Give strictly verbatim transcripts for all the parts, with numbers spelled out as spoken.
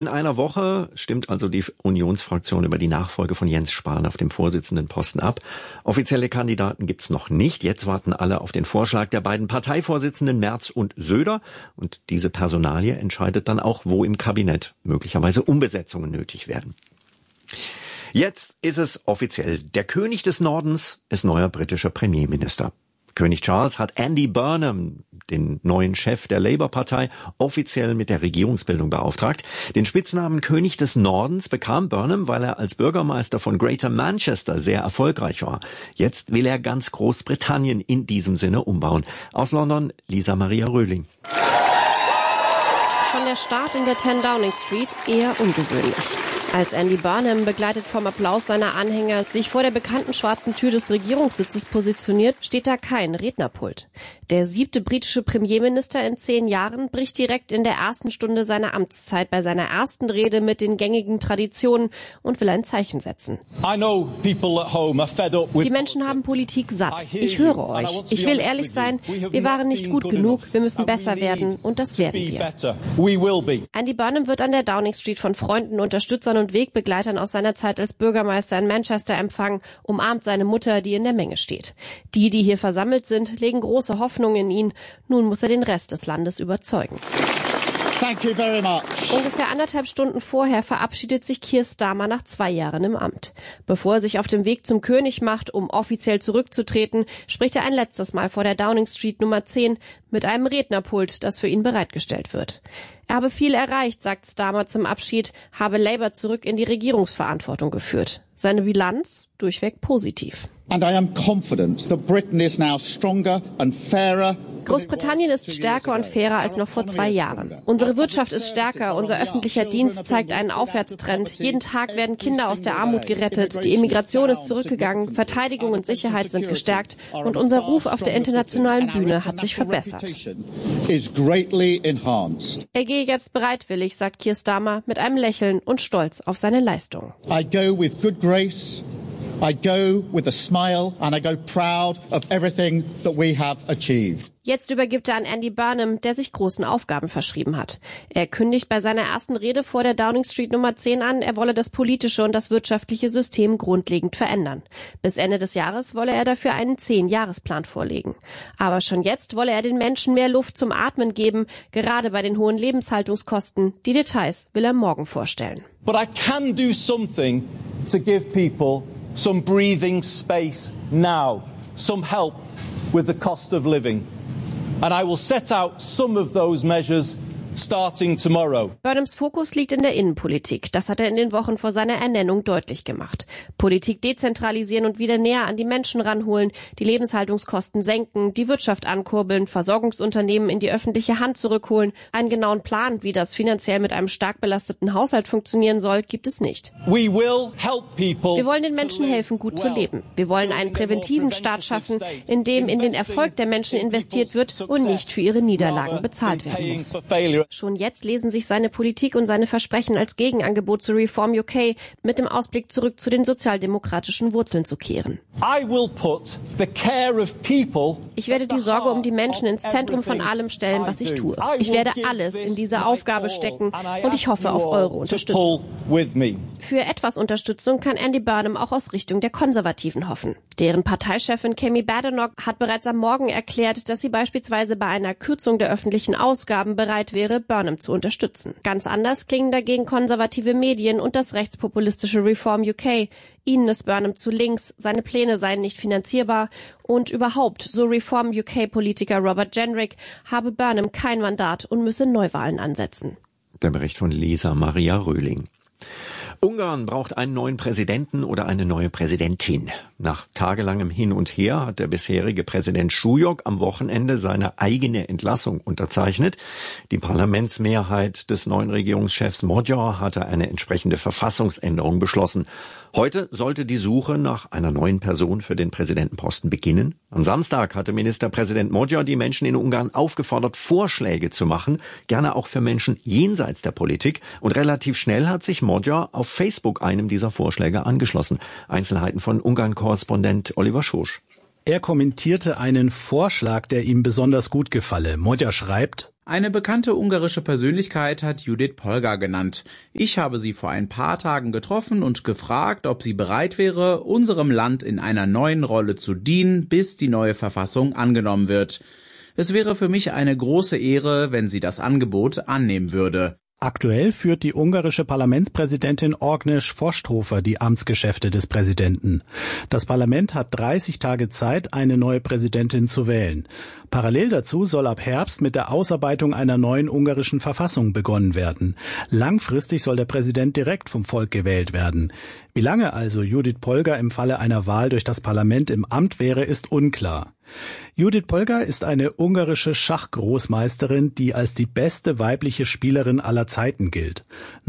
In einer Woche stimmt also die Unionsfraktion über die Nachfolge von Jens Spahn auf dem Vorsitzendenposten ab. Offizielle Kandidaten gibt's noch nicht. Jetzt warten alle auf den Vorschlag der beiden Parteivorsitzenden Merz und Söder. Und diese Personalie entscheidet dann auch, wo im Kabinett möglicherweise Umbesetzungen nötig werden. Jetzt ist es offiziell. Der König des Nordens ist neuer britischer Premierminister. König Charles hat Andy Burnham, den neuen Chef der Labour-Partei, offiziell mit der Regierungsbildung beauftragt. Den Spitznamen König des Nordens bekam Burnham, weil er als Bürgermeister von Greater Manchester sehr erfolgreich war. Jetzt will er ganz Großbritannien in diesem Sinne umbauen. Aus London, Lisa Maria Röhling. Schon der Start in der zehn Downing Street eher ungewöhnlich. Als Andy Burnham, begleitet vom Applaus seiner Anhänger, sich vor der bekannten schwarzen Tür des Regierungssitzes positioniert, steht da kein Rednerpult. Der siebte britische Premierminister in zehn Jahren bricht direkt in der ersten Stunde seiner Amtszeit bei seiner ersten Rede mit den gängigen Traditionen und will ein Zeichen setzen. Die Menschen haben Politik satt. Ich höre euch. Ich will ehrlich sein, wir waren nicht gut genug, wir müssen besser werden und das werden wir. Andy Burnham wird an der Downing Street von Freunden, Unterstützern und Wegbegleitern aus seiner Zeit als Bürgermeister in Manchester empfangen, umarmt seine Mutter, die in der Menge steht. Die, die hier versammelt sind, legen große Hoffnung in ihn. Nun muss er den Rest des Landes überzeugen. Thank you very much. Ungefähr anderthalb Stunden vorher verabschiedet sich Keir Starmer nach zwei Jahren im Amt. Bevor er sich auf den Weg zum König macht, um offiziell zurückzutreten, spricht er ein letztes Mal vor der Downing Street Nummer zehn mit einem Rednerpult, das für ihn bereitgestellt wird. Er habe viel erreicht, sagt Starmer zum Abschied, habe Labour zurück in die Regierungsverantwortung geführt. Seine Bilanz durchweg positiv. And I am confident that Britain is now stronger and fairer. Großbritannien ist stärker und fairer als noch vor zwei Jahren. Unsere Wirtschaft ist stärker, unser öffentlicher Dienst zeigt einen Aufwärtstrend. Jeden Tag werden Kinder aus der Armut gerettet, die Immigration ist zurückgegangen, Verteidigung und Sicherheit sind gestärkt und unser Ruf auf der internationalen Bühne hat sich verbessert. Er gehe jetzt bereitwillig, sagt Keir Starmer mit einem Lächeln und Stolz auf seine Leistung. I go with good grace. I go with a smile and I go proud of everything that we have achieved. Jetzt übergibt er an Andy Burnham, der sich großen Aufgaben verschrieben hat. Er kündigt bei seiner ersten Rede vor der Downing Street Nummer zehn an, er wolle das politische und das wirtschaftliche System grundlegend verändern. Bis Ende des Jahres wolle er dafür einen Zehn-Jahresplan vorlegen. Aber schon jetzt wolle er den Menschen mehr Luft zum Atmen geben, gerade bei den hohen Lebenshaltungskosten. Die Details will er morgen vorstellen. But I can do something to give people some breathing space now, some help with the cost of living. And I will set out some of those measures starting tomorrow. Burnhams Fokus liegt in der Innenpolitik. Das hat er in den Wochen vor seiner Ernennung deutlich gemacht. Politik dezentralisieren und wieder näher an die Menschen ranholen, die Lebenshaltungskosten senken, die Wirtschaft ankurbeln, Versorgungsunternehmen in die öffentliche Hand zurückholen. Einen genauen Plan, wie das finanziell mit einem stark belasteten Haushalt funktionieren soll, gibt es nicht. We will help people. Wir wollen den Menschen helfen, gut zu leben. Wir wollen einen präventiven Staat schaffen, in dem in den Erfolg der Menschen investiert wird und nicht für ihre Niederlagen bezahlt werden muss. Schon jetzt lesen sich seine Politik und seine Versprechen als Gegenangebot zu Reform U K mit dem Ausblick zurück zu den sozialdemokratischen Wurzeln zu kehren. I will put the care of people. Ich werde die Sorge um die Menschen ins Zentrum von allem stellen, was ich tue. Ich werde alles in diese Aufgabe stecken und ich hoffe auf eure Unterstützung. Für etwas Unterstützung kann Andy Burnham auch aus Richtung der Konservativen hoffen. Deren Parteichefin Kemi Badenoch hat bereits am Morgen erklärt, dass sie beispielsweise bei einer Kürzung der öffentlichen Ausgaben bereit wäre, Burnham zu unterstützen. Ganz anders klingen dagegen konservative Medien und das rechtspopulistische Reform U K. Ihnen ist Burnham zu links, seine Pläne seien nicht finanzierbar und überhaupt, so Reform U K-Politiker Robert Jenrick, habe Burnham kein Mandat und müsse Neuwahlen ansetzen. Der Bericht von Lisa Maria Röhling. Ungarn braucht einen neuen Präsidenten oder eine neue Präsidentin. Nach tagelangem Hin und Her hat der bisherige Präsident Šujok am Wochenende seine eigene Entlassung unterzeichnet. Die Parlamentsmehrheit des neuen Regierungschefs Magyar hatte eine entsprechende Verfassungsänderung beschlossen. Heute sollte die Suche nach einer neuen Person für den Präsidentenposten beginnen. Am Samstag hatte Ministerpräsident Magyar die Menschen in Ungarn aufgefordert, Vorschläge zu machen, gerne auch für Menschen jenseits der Politik. Und relativ schnell hat sich Magyar auf Facebook einem dieser Vorschläge angeschlossen. Einzelheiten von Ungarn-Korrespondent Oliver Schosch. Er kommentierte einen Vorschlag, der ihm besonders gut gefalle. Magyar schreibt: Eine bekannte ungarische Persönlichkeit hat Judith Polgar genannt. Ich habe sie vor ein paar Tagen getroffen und gefragt, ob sie bereit wäre, unserem Land in einer neuen Rolle zu dienen, bis die neue Verfassung angenommen wird. Es wäre für mich eine große Ehre, wenn sie das Angebot annehmen würde. Aktuell führt die ungarische Parlamentspräsidentin Agnes Vosthofer die Amtsgeschäfte des Präsidenten. Das Parlament hat dreißig Tage Zeit, eine neue Präsidentin zu wählen. Parallel dazu soll ab Herbst mit der Ausarbeitung einer neuen ungarischen Verfassung begonnen werden. Langfristig soll der Präsident direkt vom Volk gewählt werden. Wie lange also Judith Polgar im Falle einer Wahl durch das Parlament im Amt wäre, ist unklar. Judith Polgar ist eine ungarische Schachgroßmeisterin, die als die beste weibliche Spielerin aller Zeiten gilt.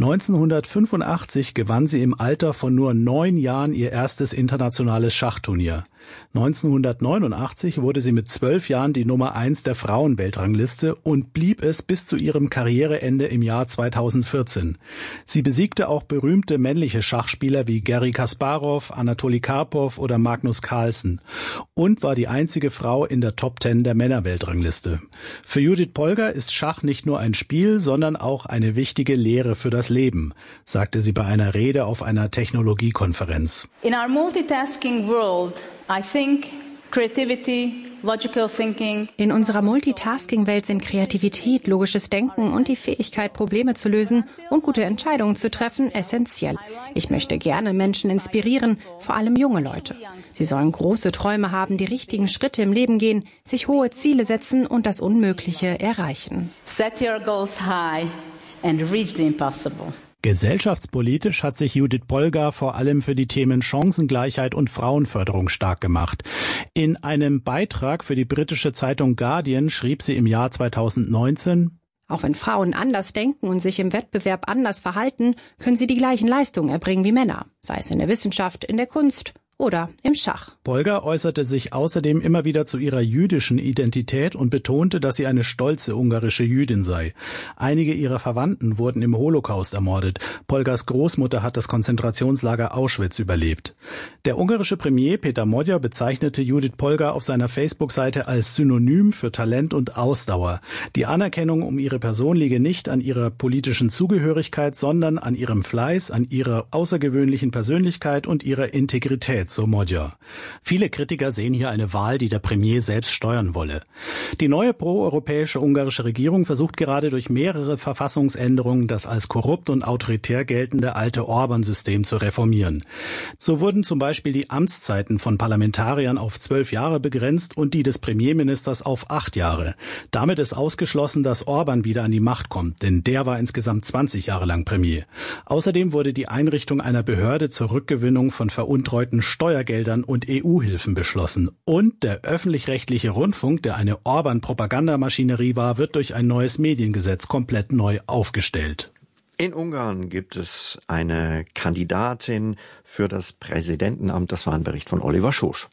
neunzehnhundertfünfundachtzig gewann sie im Alter von nur neun Jahren ihr erstes internationales Schachturnier. neunzehnhundertneunundachtzig wurde sie mit zwölf Jahren die Nummer eins der Frauenweltrangliste und blieb es bis zu ihrem Karriereende im Jahr zweitausendvierzehn. Sie besiegte auch berühmte männliche Schachspieler wie Garry Kasparov, Anatoli Karpov oder Magnus Carlsen und war die einzige Frau in der Top Ten der Männerweltrangliste. Für Judith Polgar ist Schach nicht nur ein Spiel, sondern auch eine wichtige Lehre für das Leben, sagte sie bei einer Rede auf einer Technologiekonferenz. In our multitasking world, I think creativity, logical thinking. In unserer Multitasking-Welt sind Kreativität, logisches Denken und die Fähigkeit, Probleme zu lösen und gute Entscheidungen zu treffen, essentiell. Ich möchte gerne Menschen inspirieren, vor allem junge Leute. Sie sollen große Träume haben, die richtigen Schritte im Leben gehen, sich hohe Ziele setzen und das Unmögliche erreichen. Set your goals high and reach the impossible. Gesellschaftspolitisch hat sich Judith Polgar vor allem für die Themen Chancengleichheit und Frauenförderung stark gemacht. In einem Beitrag für die britische Zeitung Guardian schrieb sie im Jahr zweitausendneunzehn: Auch wenn Frauen anders denken und sich im Wettbewerb anders verhalten, können sie die gleichen Leistungen erbringen wie Männer, sei es in der Wissenschaft, in der Kunst oder im Schach. Polgar äußerte sich außerdem immer wieder zu ihrer jüdischen Identität und betonte, dass sie eine stolze ungarische Jüdin sei. Einige ihrer Verwandten wurden im Holocaust ermordet. Polgars Großmutter hat das Konzentrationslager Auschwitz überlebt. Der ungarische Premier Peter Magyar bezeichnete Judith Polgar auf seiner Facebook-Seite als Synonym für Talent und Ausdauer. Die Anerkennung um ihre Person liege nicht an ihrer politischen Zugehörigkeit, sondern an ihrem Fleiß, an ihrer außergewöhnlichen Persönlichkeit und ihrer Integrität, so Magyar. Viele Kritiker sehen hier eine Wahl, die der Premier selbst steuern wolle. Die neue proeuropäische ungarische Regierung versucht gerade durch mehrere Verfassungsänderungen das als korrupt und autoritär geltende alte Orban-System zu reformieren. So wurden zum Beispiel die Amtszeiten von Parlamentariern auf zwölf Jahre begrenzt und die des Premierministers auf acht Jahre. Damit ist ausgeschlossen, dass Orban wieder an die Macht kommt, denn der war insgesamt zwanzig Jahre lang Premier. Außerdem wurde die Einrichtung einer Behörde zur Rückgewinnung von veruntreuten Steuergeldern und E U-Hilfen beschlossen. Und der öffentlich-rechtliche Rundfunk, der eine Orban-Propagandamaschinerie war, wird durch ein neues Mediengesetz komplett neu aufgestellt. In Ungarn gibt es eine Kandidatin für das Präsidentenamt. Das war ein Bericht von Oliver Schosch.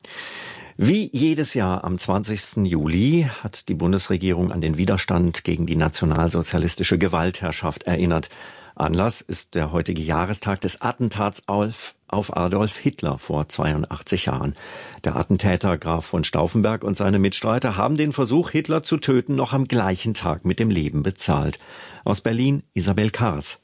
Wie jedes Jahr am zwanzigsten Juli hat die Bundesregierung an den Widerstand gegen die nationalsozialistische Gewaltherrschaft erinnert. Anlass ist der heutige Jahrestag des Attentats auf, auf Adolf Hitler vor zweiundachtzig Jahren. Der Attentäter Graf von Stauffenberg und seine Mitstreiter haben den Versuch, Hitler zu töten, noch am gleichen Tag mit dem Leben bezahlt. Aus Berlin, Isabel Kars.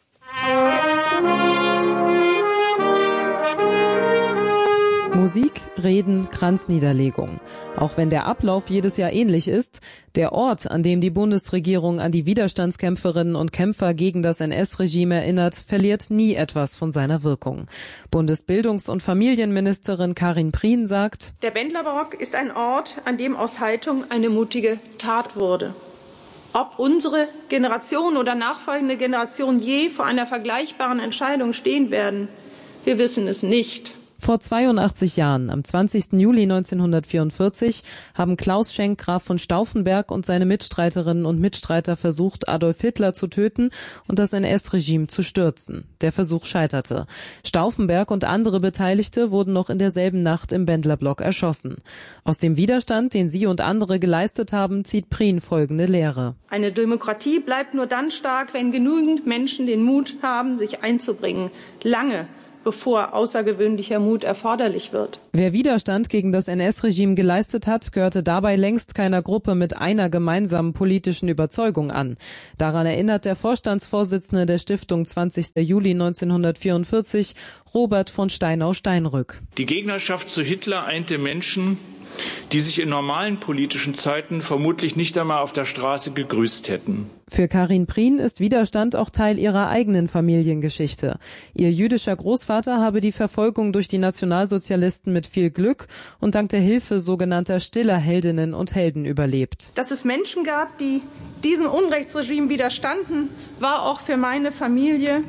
Musik, Reden, Kranzniederlegung. Auch wenn der Ablauf jedes Jahr ähnlich ist, der Ort, an dem die Bundesregierung an die Widerstandskämpferinnen und Kämpfer gegen das N S-Regime erinnert, verliert nie etwas von seiner Wirkung. Bundesbildungs- und Familienministerin Karin Prien sagt: Der Bendlerbarock ist ein Ort, an dem aus Haltung eine mutige Tat wurde. Ob unsere Generation oder nachfolgende Generation je vor einer vergleichbaren Entscheidung stehen werden, wir wissen es nicht. Vor zweiundachtzig Jahren, am zwanzigsten Juli neunzehnhundertvierundvierzig, haben Klaus Schenk Graf von Stauffenberg und seine Mitstreiterinnen und Mitstreiter versucht, Adolf Hitler zu töten und das N S-Regime zu stürzen. Der Versuch scheiterte. Stauffenberg und andere Beteiligte wurden noch in derselben Nacht im Bendlerblock erschossen. Aus dem Widerstand, den sie und andere geleistet haben, zieht Prien folgende Lehre. Eine Demokratie bleibt nur dann stark, wenn genügend Menschen den Mut haben, sich einzubringen. Lange bevor außergewöhnlicher Mut erforderlich wird. Wer Widerstand gegen das N S-Regime geleistet hat, gehörte dabei längst keiner Gruppe mit einer gemeinsamen politischen Überzeugung an. Daran erinnert der Vorstandsvorsitzende der Stiftung zwanzigsten Juli neunzehnhundertvierundvierzig, Robert von Steinau-Steinrück. Die Gegnerschaft zu Hitler einte Menschen, die sich in normalen politischen Zeiten vermutlich nicht einmal auf der Straße gegrüßt hätten. Für Karin Prien ist Widerstand auch Teil ihrer eigenen Familiengeschichte. Ihr jüdischer Großvater habe die Verfolgung durch die Nationalsozialisten mit viel Glück und dank der Hilfe sogenannter stiller Heldinnen und Helden überlebt. Dass es Menschen gab, die diesem Unrechtsregime widerstanden, war auch für meine Familie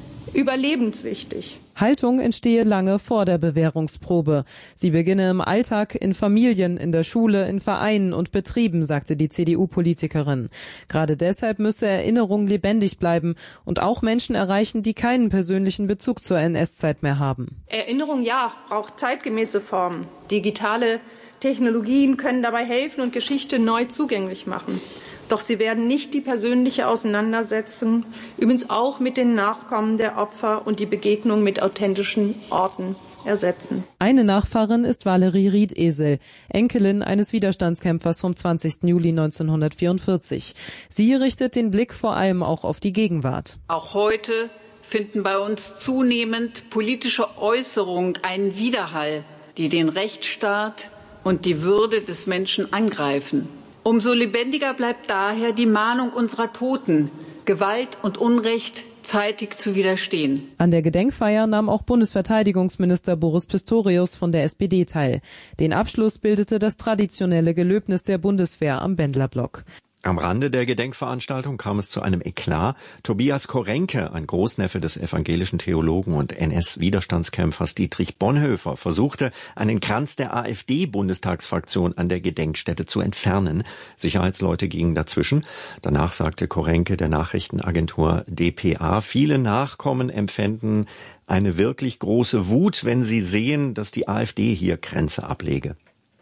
überlebenswichtig. Haltung entstehe lange vor der Bewährungsprobe. Sie beginne im Alltag, in Familien, in der Schule, in Vereinen und Betrieben, sagte die C D U-Politikerin. Gerade deshalb müsse Erinnerung lebendig bleiben und auch Menschen erreichen, die keinen persönlichen Bezug zur N S-Zeit mehr haben. Erinnerung, ja, braucht zeitgemäße Formen. Digitale Technologien können dabei helfen und Geschichte neu zugänglich machen. Doch sie werden nicht die persönliche Auseinandersetzung, übrigens auch mit den Nachkommen der Opfer und die Begegnung mit authentischen Orten ersetzen. Eine Nachfahrin ist Valerie Riedesel, Enkelin eines Widerstandskämpfers vom zwanzigsten Juli neunzehnhundertvierundvierzig. Sie richtet den Blick vor allem auch auf die Gegenwart. Auch heute finden bei uns zunehmend politische Äußerungen einen Widerhall, die den Rechtsstaat und die Würde des Menschen angreifen. Umso lebendiger bleibt daher die Mahnung unserer Toten, Gewalt und Unrecht zeitig zu widerstehen. An der Gedenkfeier nahm auch Bundesverteidigungsminister Boris Pistorius von der S P D teil. Den Abschluss bildete das traditionelle Gelöbnis der Bundeswehr am Bendlerblock. Am Rande der Gedenkveranstaltung kam es zu einem Eklat. Tobias Korenke, ein Großneffe des evangelischen Theologen und N S-Widerstandskämpfers Dietrich Bonhoeffer, versuchte, einen Kranz der AfD-Bundestagsfraktion an der Gedenkstätte zu entfernen. Sicherheitsleute gingen dazwischen. Danach sagte Korenke der Nachrichtenagentur D P A, viele Nachkommen empfänden eine wirklich große Wut, wenn sie sehen, dass die AfD hier Kränze ablege.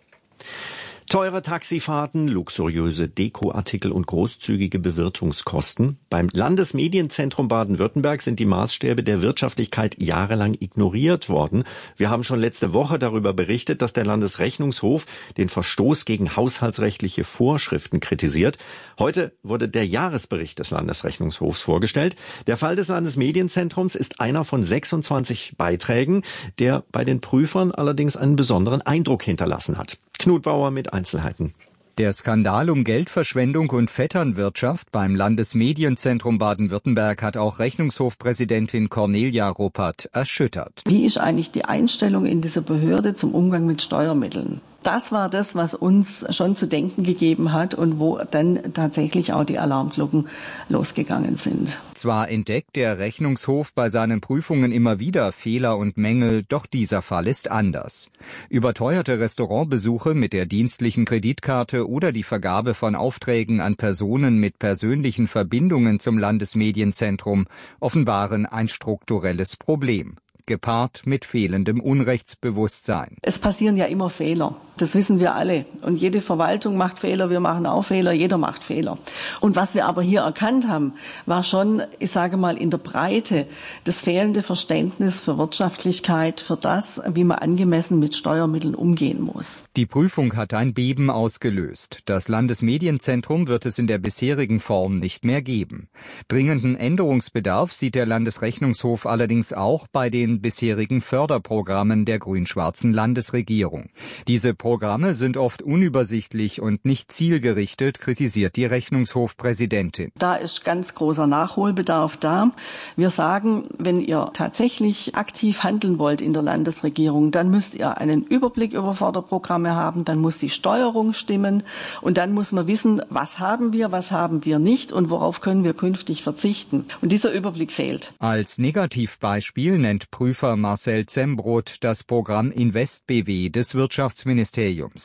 Teure Taxifahrten, luxuriöse Dekoartikel und großzügige Bewirtungskosten. Beim Landesmedienzentrum Baden-Württemberg sind die Maßstäbe der Wirtschaftlichkeit jahrelang ignoriert worden. Wir haben schon letzte Woche darüber berichtet, dass der Landesrechnungshof den Verstoß gegen haushaltsrechtliche Vorschriften kritisiert. Heute wurde der Jahresbericht des Landesrechnungshofs vorgestellt. Der Fall des Landesmedienzentrums ist einer von sechsundzwanzig Beiträgen, der bei den Prüfern allerdings einen besonderen Eindruck hinterlassen hat. Knut Bauer mit Einzelheiten. Der Skandal um Geldverschwendung und Vetternwirtschaft beim Landesmedienzentrum Baden-Württemberg hat auch Rechnungshofpräsidentin Cornelia Ruppert erschüttert. Wie ist eigentlich die Einstellung in dieser Behörde zum Umgang mit Steuermitteln? Das war das, was uns schon zu denken gegeben hat und wo dann tatsächlich auch die Alarmglocken losgegangen sind. Zwar entdeckt der Rechnungshof bei seinen Prüfungen immer wieder Fehler und Mängel, doch dieser Fall ist anders. Überteuerte Restaurantbesuche mit der dienstlichen Kreditkarte oder die Vergabe von Aufträgen an Personen mit persönlichen Verbindungen zum Landesmedienzentrum offenbaren ein strukturelles Problem, gepaart mit fehlendem Unrechtsbewusstsein. Es passieren ja immer Fehler. Das wissen wir alle. Und jede Verwaltung macht Fehler, wir machen auch Fehler, jeder macht Fehler. Und was wir aber hier erkannt haben, war schon, ich sage mal, in der Breite das fehlende Verständnis für Wirtschaftlichkeit, für das, wie man angemessen mit Steuermitteln umgehen muss. Die Prüfung hat ein Beben ausgelöst. Das Landesmedienzentrum wird es in der bisherigen Form nicht mehr geben. Dringenden Änderungsbedarf sieht der Landesrechnungshof allerdings auch bei den bisherigen Förderprogrammen der grün-schwarzen Landesregierung. Diese Programme sind oft unübersichtlich und nicht zielgerichtet, kritisiert die Rechnungshofpräsidentin. Da ist ganz großer Nachholbedarf da. Wir sagen, wenn ihr tatsächlich aktiv handeln wollt in der Landesregierung, dann müsst ihr einen Überblick über Förderprogramme haben, dann muss die Steuerung stimmen und dann muss man wissen, was haben wir, was haben wir nicht und worauf können wir künftig verzichten. Und dieser Überblick fehlt. Als Negativbeispiel nennt Prüfer Marcel Zembroth das Programm InvestBW des Wirtschaftsministeriums.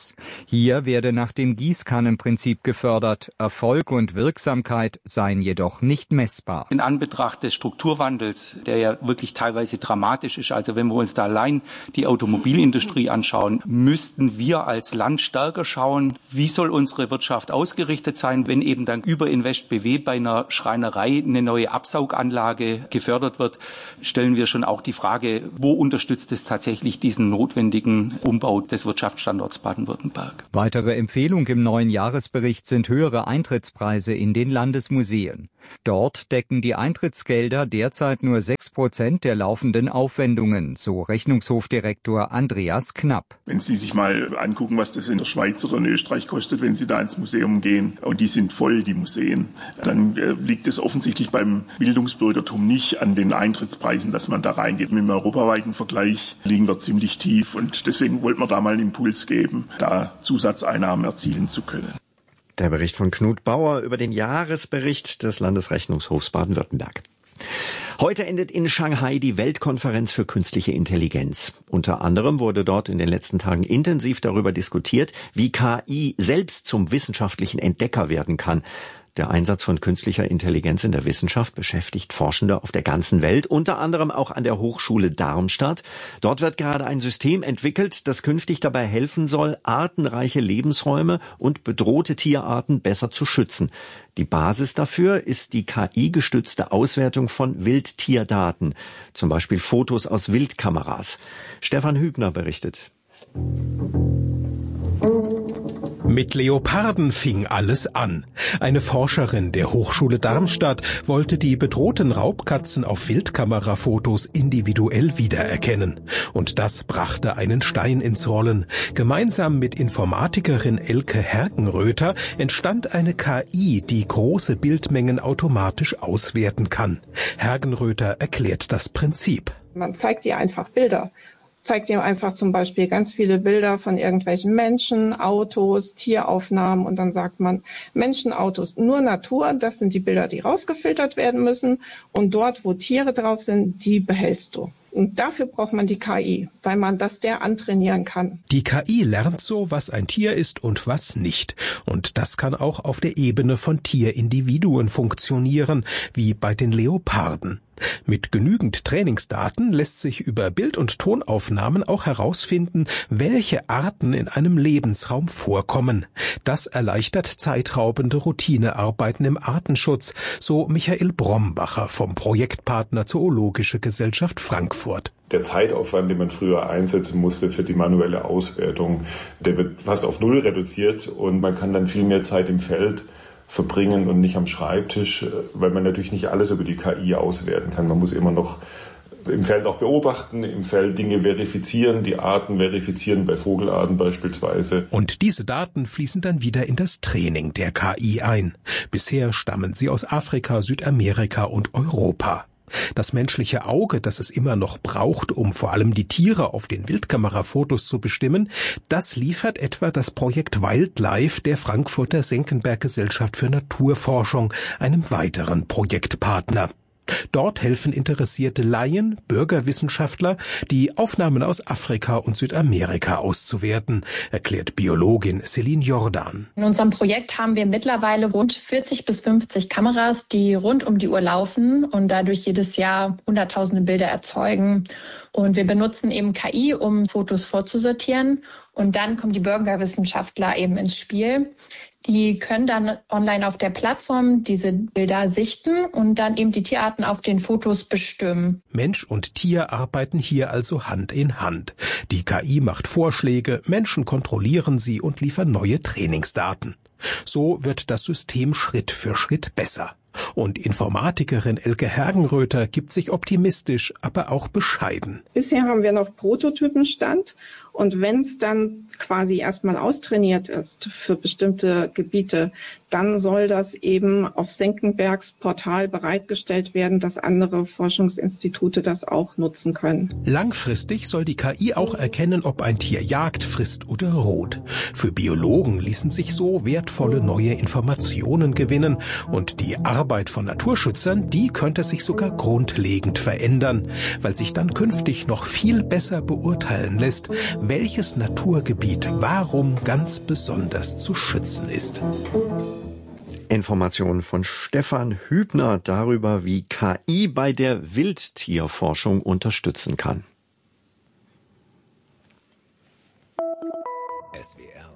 Hier werde nach dem Gießkannenprinzip gefördert, Erfolg und Wirksamkeit seien jedoch nicht messbar. In Anbetracht des Strukturwandels, der ja wirklich teilweise dramatisch ist, also wenn wir uns da allein die Automobilindustrie anschauen, müssten wir als Land stärker schauen, wie soll unsere Wirtschaft ausgerichtet sein, wenn eben dann über InvestBW bei einer Schreinerei eine neue Absauganlage gefördert wird, stellen wir schon auch die Frage, Frage, wo unterstützt es tatsächlich diesen notwendigen Umbau des Wirtschaftsstandorts Baden-Württemberg. Weitere Empfehlung im neuen Jahresbericht sind höhere Eintrittspreise in den Landesmuseen. Dort decken die Eintrittsgelder derzeit nur sechs Prozent der laufenden Aufwendungen, so Rechnungshofdirektor Andreas Knapp. Wenn Sie sich mal angucken, was das in der Schweiz oder in Österreich kostet, wenn Sie da ins Museum gehen, und die sind voll, die Museen, dann äh, liegt es offensichtlich beim Bildungsbürgertum nicht an den Eintrittspreisen, dass man da reingeht. Mit dem europaweiten Vergleich liegen wir ziemlich tief und deswegen wollten wir da mal einen Impuls geben, da Zusatzeinnahmen erzielen zu können. Der Bericht von Knut Bauer über den Jahresbericht des Landesrechnungshofs Baden-Württemberg. Heute endet in Shanghai die Weltkonferenz für künstliche Intelligenz. Unter anderem wurde dort in den letzten Tagen intensiv darüber diskutiert, wie K I selbst zum wissenschaftlichen Entdecker werden kann. Der Einsatz von künstlicher Intelligenz in der Wissenschaft beschäftigt Forschende auf der ganzen Welt, unter anderem auch an der Hochschule Darmstadt. Dort wird gerade ein System entwickelt, das künftig dabei helfen soll, artenreiche Lebensräume und bedrohte Tierarten besser zu schützen. Die Basis dafür ist die K I-gestützte Auswertung von Wildtierdaten, zum Beispiel Fotos aus Wildkameras. Stefan Hübner berichtet. Mit Leoparden fing alles an. Eine Forscherin der Hochschule Darmstadt wollte die bedrohten Raubkatzen auf Wildkamerafotos individuell wiedererkennen. Und das brachte einen Stein ins Rollen. Gemeinsam mit Informatikerin Elke Hergenröther entstand eine K I, die große Bildmengen automatisch auswerten kann. Hergenröther erklärt das Prinzip. Man zeigt ihr einfach Bilder. Zeigt ihm einfach zum Beispiel ganz viele Bilder von irgendwelchen Menschen, Autos, Tieraufnahmen und dann sagt man, Menschen, Autos, nur Natur, das sind die Bilder, die rausgefiltert werden müssen und dort, wo Tiere drauf sind, die behältst du. Und dafür braucht man die K I, weil man das der antrainieren kann. Die K I lernt so, was ein Tier ist und was nicht. Und das kann auch auf der Ebene von Tierindividuen funktionieren, wie bei den Leoparden. Mit genügend Trainingsdaten lässt sich über Bild- und Tonaufnahmen auch herausfinden, welche Arten in einem Lebensraum vorkommen. Das erleichtert zeitraubende Routinearbeiten im Artenschutz, so Michael Brombacher vom Projektpartner Zoologische Gesellschaft Frankfurt. Der Zeitaufwand, den man früher einsetzen musste für die manuelle Auswertung, der wird fast auf Null reduziert und man kann dann viel mehr Zeit im Feld verbringen und nicht am Schreibtisch, weil man natürlich nicht alles über die K I auswerten kann. Man muss immer noch im Feld auch beobachten, im Feld Dinge verifizieren, die Arten verifizieren, bei Vogelarten beispielsweise. Und diese Daten fließen dann wieder in das Training der K I ein. Bisher stammen sie aus Afrika, Südamerika und Europa. Das menschliche Auge, das es immer noch braucht, um vor allem die Tiere auf den Wildkamerafotos zu bestimmen, das liefert etwa das Projekt Wildlife der Frankfurter Senckenberg Gesellschaft für Naturforschung, einem weiteren Projektpartner. Dort helfen interessierte Laien, Bürgerwissenschaftler, die Aufnahmen aus Afrika und Südamerika auszuwerten, erklärt Biologin Celine Jordan. In unserem Projekt haben wir mittlerweile rund vierzig bis fünfzig Kameras, die rund um die Uhr laufen und dadurch jedes Jahr hunderttausende Bilder erzeugen. Und wir benutzen eben K I, um Fotos vorzusortieren. Und dann kommen die Bürgerwissenschaftler eben ins Spiel. Die können dann online auf der Plattform diese Bilder sichten und dann eben die Tierarten auf den Fotos bestimmen. Mensch und Tier arbeiten hier also Hand in Hand. Die K I macht Vorschläge, Menschen kontrollieren sie und liefern neue Trainingsdaten. So wird das System Schritt für Schritt besser. Und Informatikerin Elke Hergenröther gibt sich optimistisch, aber auch bescheiden. Bisher haben wir noch Prototypenstand. Und wenn es dann quasi erstmal austrainiert ist für bestimmte Gebiete, dann soll das eben auf Senckenbergs Portal bereitgestellt werden, dass andere Forschungsinstitute das auch nutzen können. Langfristig soll die K I auch erkennen, ob ein Tier jagt, frisst oder ruht. Für Biologen ließen sich so wertvolle neue Informationen gewinnen und die Arbeit von Naturschützern, die könnte sich sogar grundlegend verändern, weil sich dann künftig noch viel besser beurteilen lässt, welches Naturgebiet warum ganz besonders zu schützen ist. Informationen von Stefan Hübner darüber, wie K I bei der Wildtierforschung unterstützen kann. S W R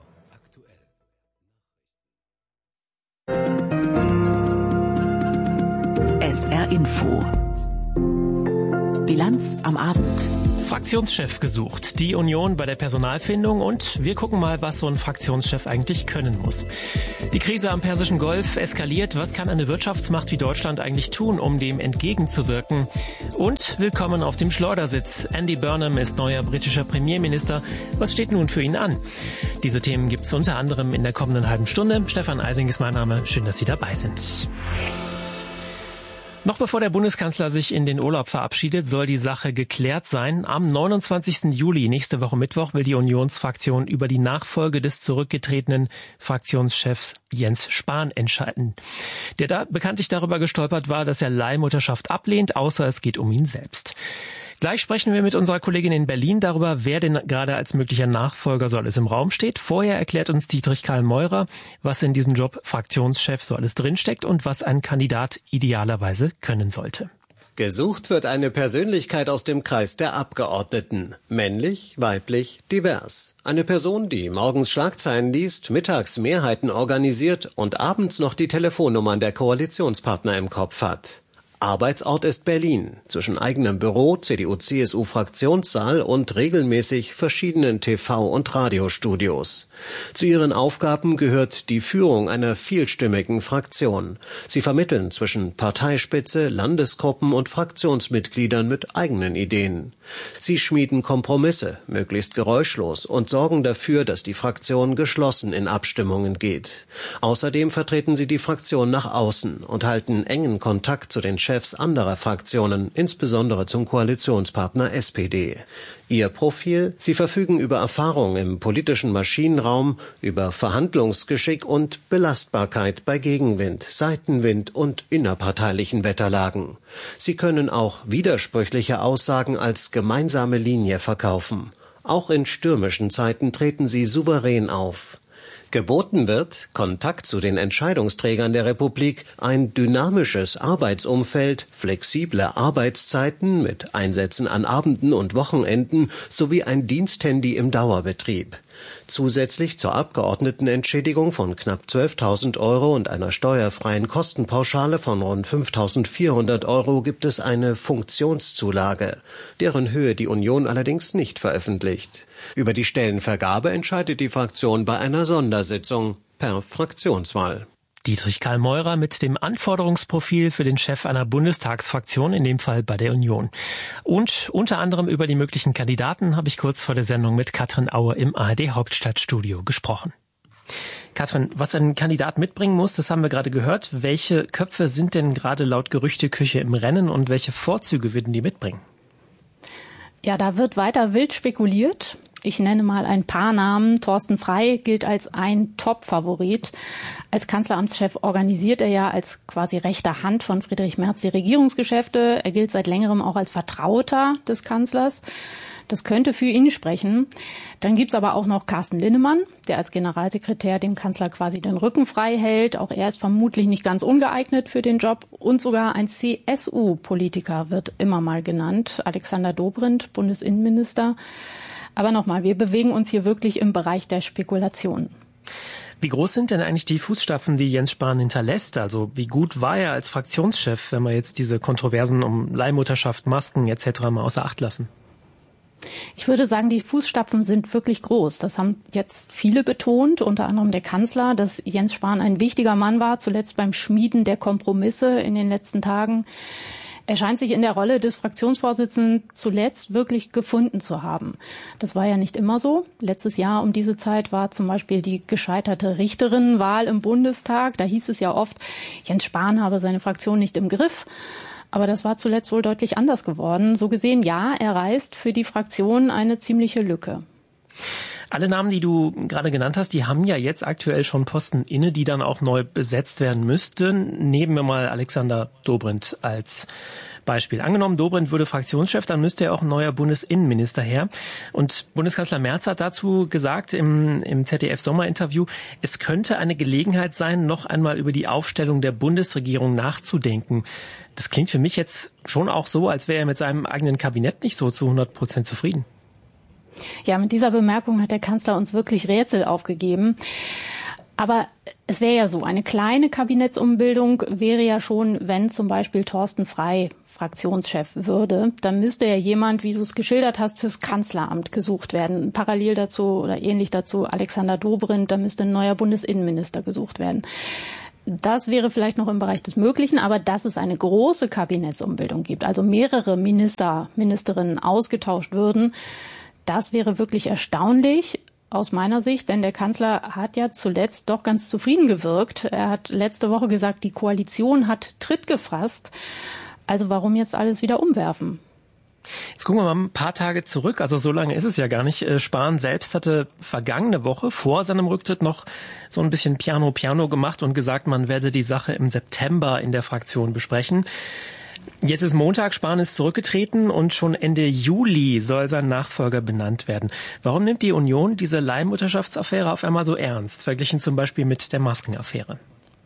aktuell. S R Info. Bilanz am Abend. Fraktionschef gesucht, die Union bei der Personalfindung und wir gucken mal, was so ein Fraktionschef eigentlich können muss. Die Krise am Persischen Golf eskaliert. Was kann eine Wirtschaftsmacht wie Deutschland eigentlich tun, um dem entgegenzuwirken? Und willkommen auf dem Schleudersitz. Andy Burnham ist neuer britischer Premierminister. Was steht nun für ihn an? Diese Themen gibt es unter anderem in der kommenden halben Stunde. Stefan Eising ist mein Name. Schön, dass Sie dabei sind. Noch bevor der Bundeskanzler sich in den Urlaub verabschiedet, soll die Sache geklärt sein. Am neunundzwanzigsten Juli, nächste Woche Mittwoch, will die Unionsfraktion über die Nachfolge des zurückgetretenen Fraktionschefs Jens Spahn entscheiden, der da bekanntlich darüber gestolpert war, dass er Leihmutterschaft ablehnt, außer es geht um ihn selbst. Gleich sprechen wir mit unserer Kollegin in Berlin darüber, wer denn gerade als möglicher Nachfolger so alles im Raum steht. Vorher erklärt uns Dietrich Karl Meurer, was in diesem Job Fraktionschef so alles drinsteckt und was ein Kandidat idealerweise können sollte. Gesucht wird eine Persönlichkeit aus dem Kreis der Abgeordneten. Männlich, weiblich, divers. Eine Person, die morgens Schlagzeilen liest, mittags Mehrheiten organisiert und abends noch die Telefonnummern der Koalitionspartner im Kopf hat. Arbeitsort ist Berlin, zwischen eigenem Büro, C D U C S U-Fraktionssaal und regelmäßig verschiedenen T V- und Radiostudios. Zu ihren Aufgaben gehört die Führung einer vielstimmigen Fraktion. Sie vermitteln zwischen Parteispitze, Landesgruppen und Fraktionsmitgliedern mit eigenen Ideen. Sie schmieden Kompromisse, möglichst geräuschlos, und sorgen dafür, dass die Fraktion geschlossen in Abstimmungen geht. Außerdem vertreten sie die Fraktion nach außen und halten engen Kontakt zu den Chefs anderer Fraktionen, insbesondere zum Koalitionspartner S P D. Ihr Profil: Sie verfügen über Erfahrung im politischen Maschinenraum, über Verhandlungsgeschick und Belastbarkeit bei Gegenwind, Seitenwind und innerparteilichen Wetterlagen. Sie können auch widersprüchliche Aussagen als gemeinsame Linie verkaufen. Auch in stürmischen Zeiten treten sie souverän auf. Geboten wird Kontakt zu den Entscheidungsträgern der Republik, ein dynamisches Arbeitsumfeld, flexible Arbeitszeiten mit Einsätzen an Abenden und Wochenenden sowie ein Diensthandy im Dauerbetrieb. Zusätzlich zur Abgeordnetenentschädigung von knapp zwölftausend Euro und einer steuerfreien Kostenpauschale von rund fünftausendvierhundert Euro gibt es eine Funktionszulage, deren Höhe die Union allerdings nicht veröffentlicht. Über die Stellenvergabe entscheidet die Fraktion bei einer Sondersitzung per Fraktionswahl. Dietrich Karl Meurer mit dem Anforderungsprofil für den Chef einer Bundestagsfraktion, in dem Fall bei der Union. Und unter anderem über die möglichen Kandidaten habe ich kurz vor der Sendung mit Katrin Auer im A R D Hauptstadtstudio gesprochen. Katrin, was ein Kandidat mitbringen muss, das haben wir gerade gehört. Welche Köpfe sind denn gerade laut Gerüchteküche im Rennen und welche Vorzüge würden die mitbringen? Ja, da wird weiter wild spekuliert. Ich nenne mal ein paar Namen. Thorsten Frey gilt als ein Top-Favorit. Als Kanzleramtschef organisiert er ja als quasi rechte Hand von Friedrich Merz die Regierungsgeschäfte. Er gilt seit längerem auch als Vertrauter des Kanzlers. Das könnte für ihn sprechen. Dann gibt's aber auch noch Carsten Linnemann, der als Generalsekretär dem Kanzler quasi den Rücken frei hält. Auch er ist vermutlich nicht ganz ungeeignet für den Job. Und sogar ein C S U-Politiker wird immer mal genannt. Alexander Dobrindt, Bundesinnenminister. Aber nochmal, wir bewegen uns hier wirklich im Bereich der Spekulation. Wie groß sind denn eigentlich die Fußstapfen, die Jens Spahn hinterlässt? Also wie gut war er als Fraktionschef, wenn wir jetzt diese Kontroversen um Leihmutterschaft, Masken et cetera mal außer Acht lassen? Ich würde sagen, die Fußstapfen sind wirklich groß. Das haben jetzt viele betont, unter anderem der Kanzler, dass Jens Spahn ein wichtiger Mann war, zuletzt beim Schmieden der Kompromisse in den letzten Tagen. Er scheint sich in der Rolle des Fraktionsvorsitzenden zuletzt wirklich gefunden zu haben. Das war ja nicht immer so. Letztes Jahr um diese Zeit war zum Beispiel die gescheiterte Richterinnenwahl im Bundestag. Da hieß es ja oft, Jens Spahn habe seine Fraktion nicht im Griff. Aber das war zuletzt wohl deutlich anders geworden. So gesehen, ja, er reißt für die Fraktion eine ziemliche Lücke. Alle Namen, die du gerade genannt hast, die haben ja jetzt aktuell schon Posten inne, die dann auch neu besetzt werden müssten. Nehmen wir mal Alexander Dobrindt als Beispiel. Angenommen, Dobrindt würde Fraktionschef, dann müsste ja auch ein neuer Bundesinnenminister her. Und Bundeskanzler Merz hat dazu gesagt im, im Z D F-Sommerinterview, es könnte eine Gelegenheit sein, noch einmal über die Aufstellung der Bundesregierung nachzudenken. Das klingt für mich jetzt schon auch so, als wäre er mit seinem eigenen Kabinett nicht so zu hundert Prozent zufrieden. Ja, mit dieser Bemerkung hat der Kanzler uns wirklich Rätsel aufgegeben. Aber es wäre ja so, eine kleine Kabinettsumbildung wäre ja schon, wenn zum Beispiel Thorsten Frey Fraktionschef würde, dann müsste ja jemand, wie du es geschildert hast, fürs Kanzleramt gesucht werden. Parallel dazu oder ähnlich dazu Alexander Dobrindt, da müsste ein neuer Bundesinnenminister gesucht werden. Das wäre vielleicht noch im Bereich des Möglichen, aber dass es eine große Kabinettsumbildung gibt, also mehrere Minister, Ministerinnen ausgetauscht würden, das wäre wirklich erstaunlich aus meiner Sicht, denn der Kanzler hat ja zuletzt doch ganz zufrieden gewirkt. Er hat letzte Woche gesagt, die Koalition hat Tritt gefasst. Also warum jetzt alles wieder umwerfen? Jetzt gucken wir mal ein paar Tage zurück. Also so lange ist es ja gar nicht. Spahn selbst hatte vergangene Woche vor seinem Rücktritt noch so ein bisschen Piano-Piano gemacht und gesagt, man werde die Sache im September in der Fraktion besprechen. Jetzt ist Montag, Spahn ist zurückgetreten und schon Ende Juli soll sein Nachfolger benannt werden. Warum nimmt die Union diese Leihmutterschaftsaffäre auf einmal so ernst, verglichen zum Beispiel mit der Maskenaffäre?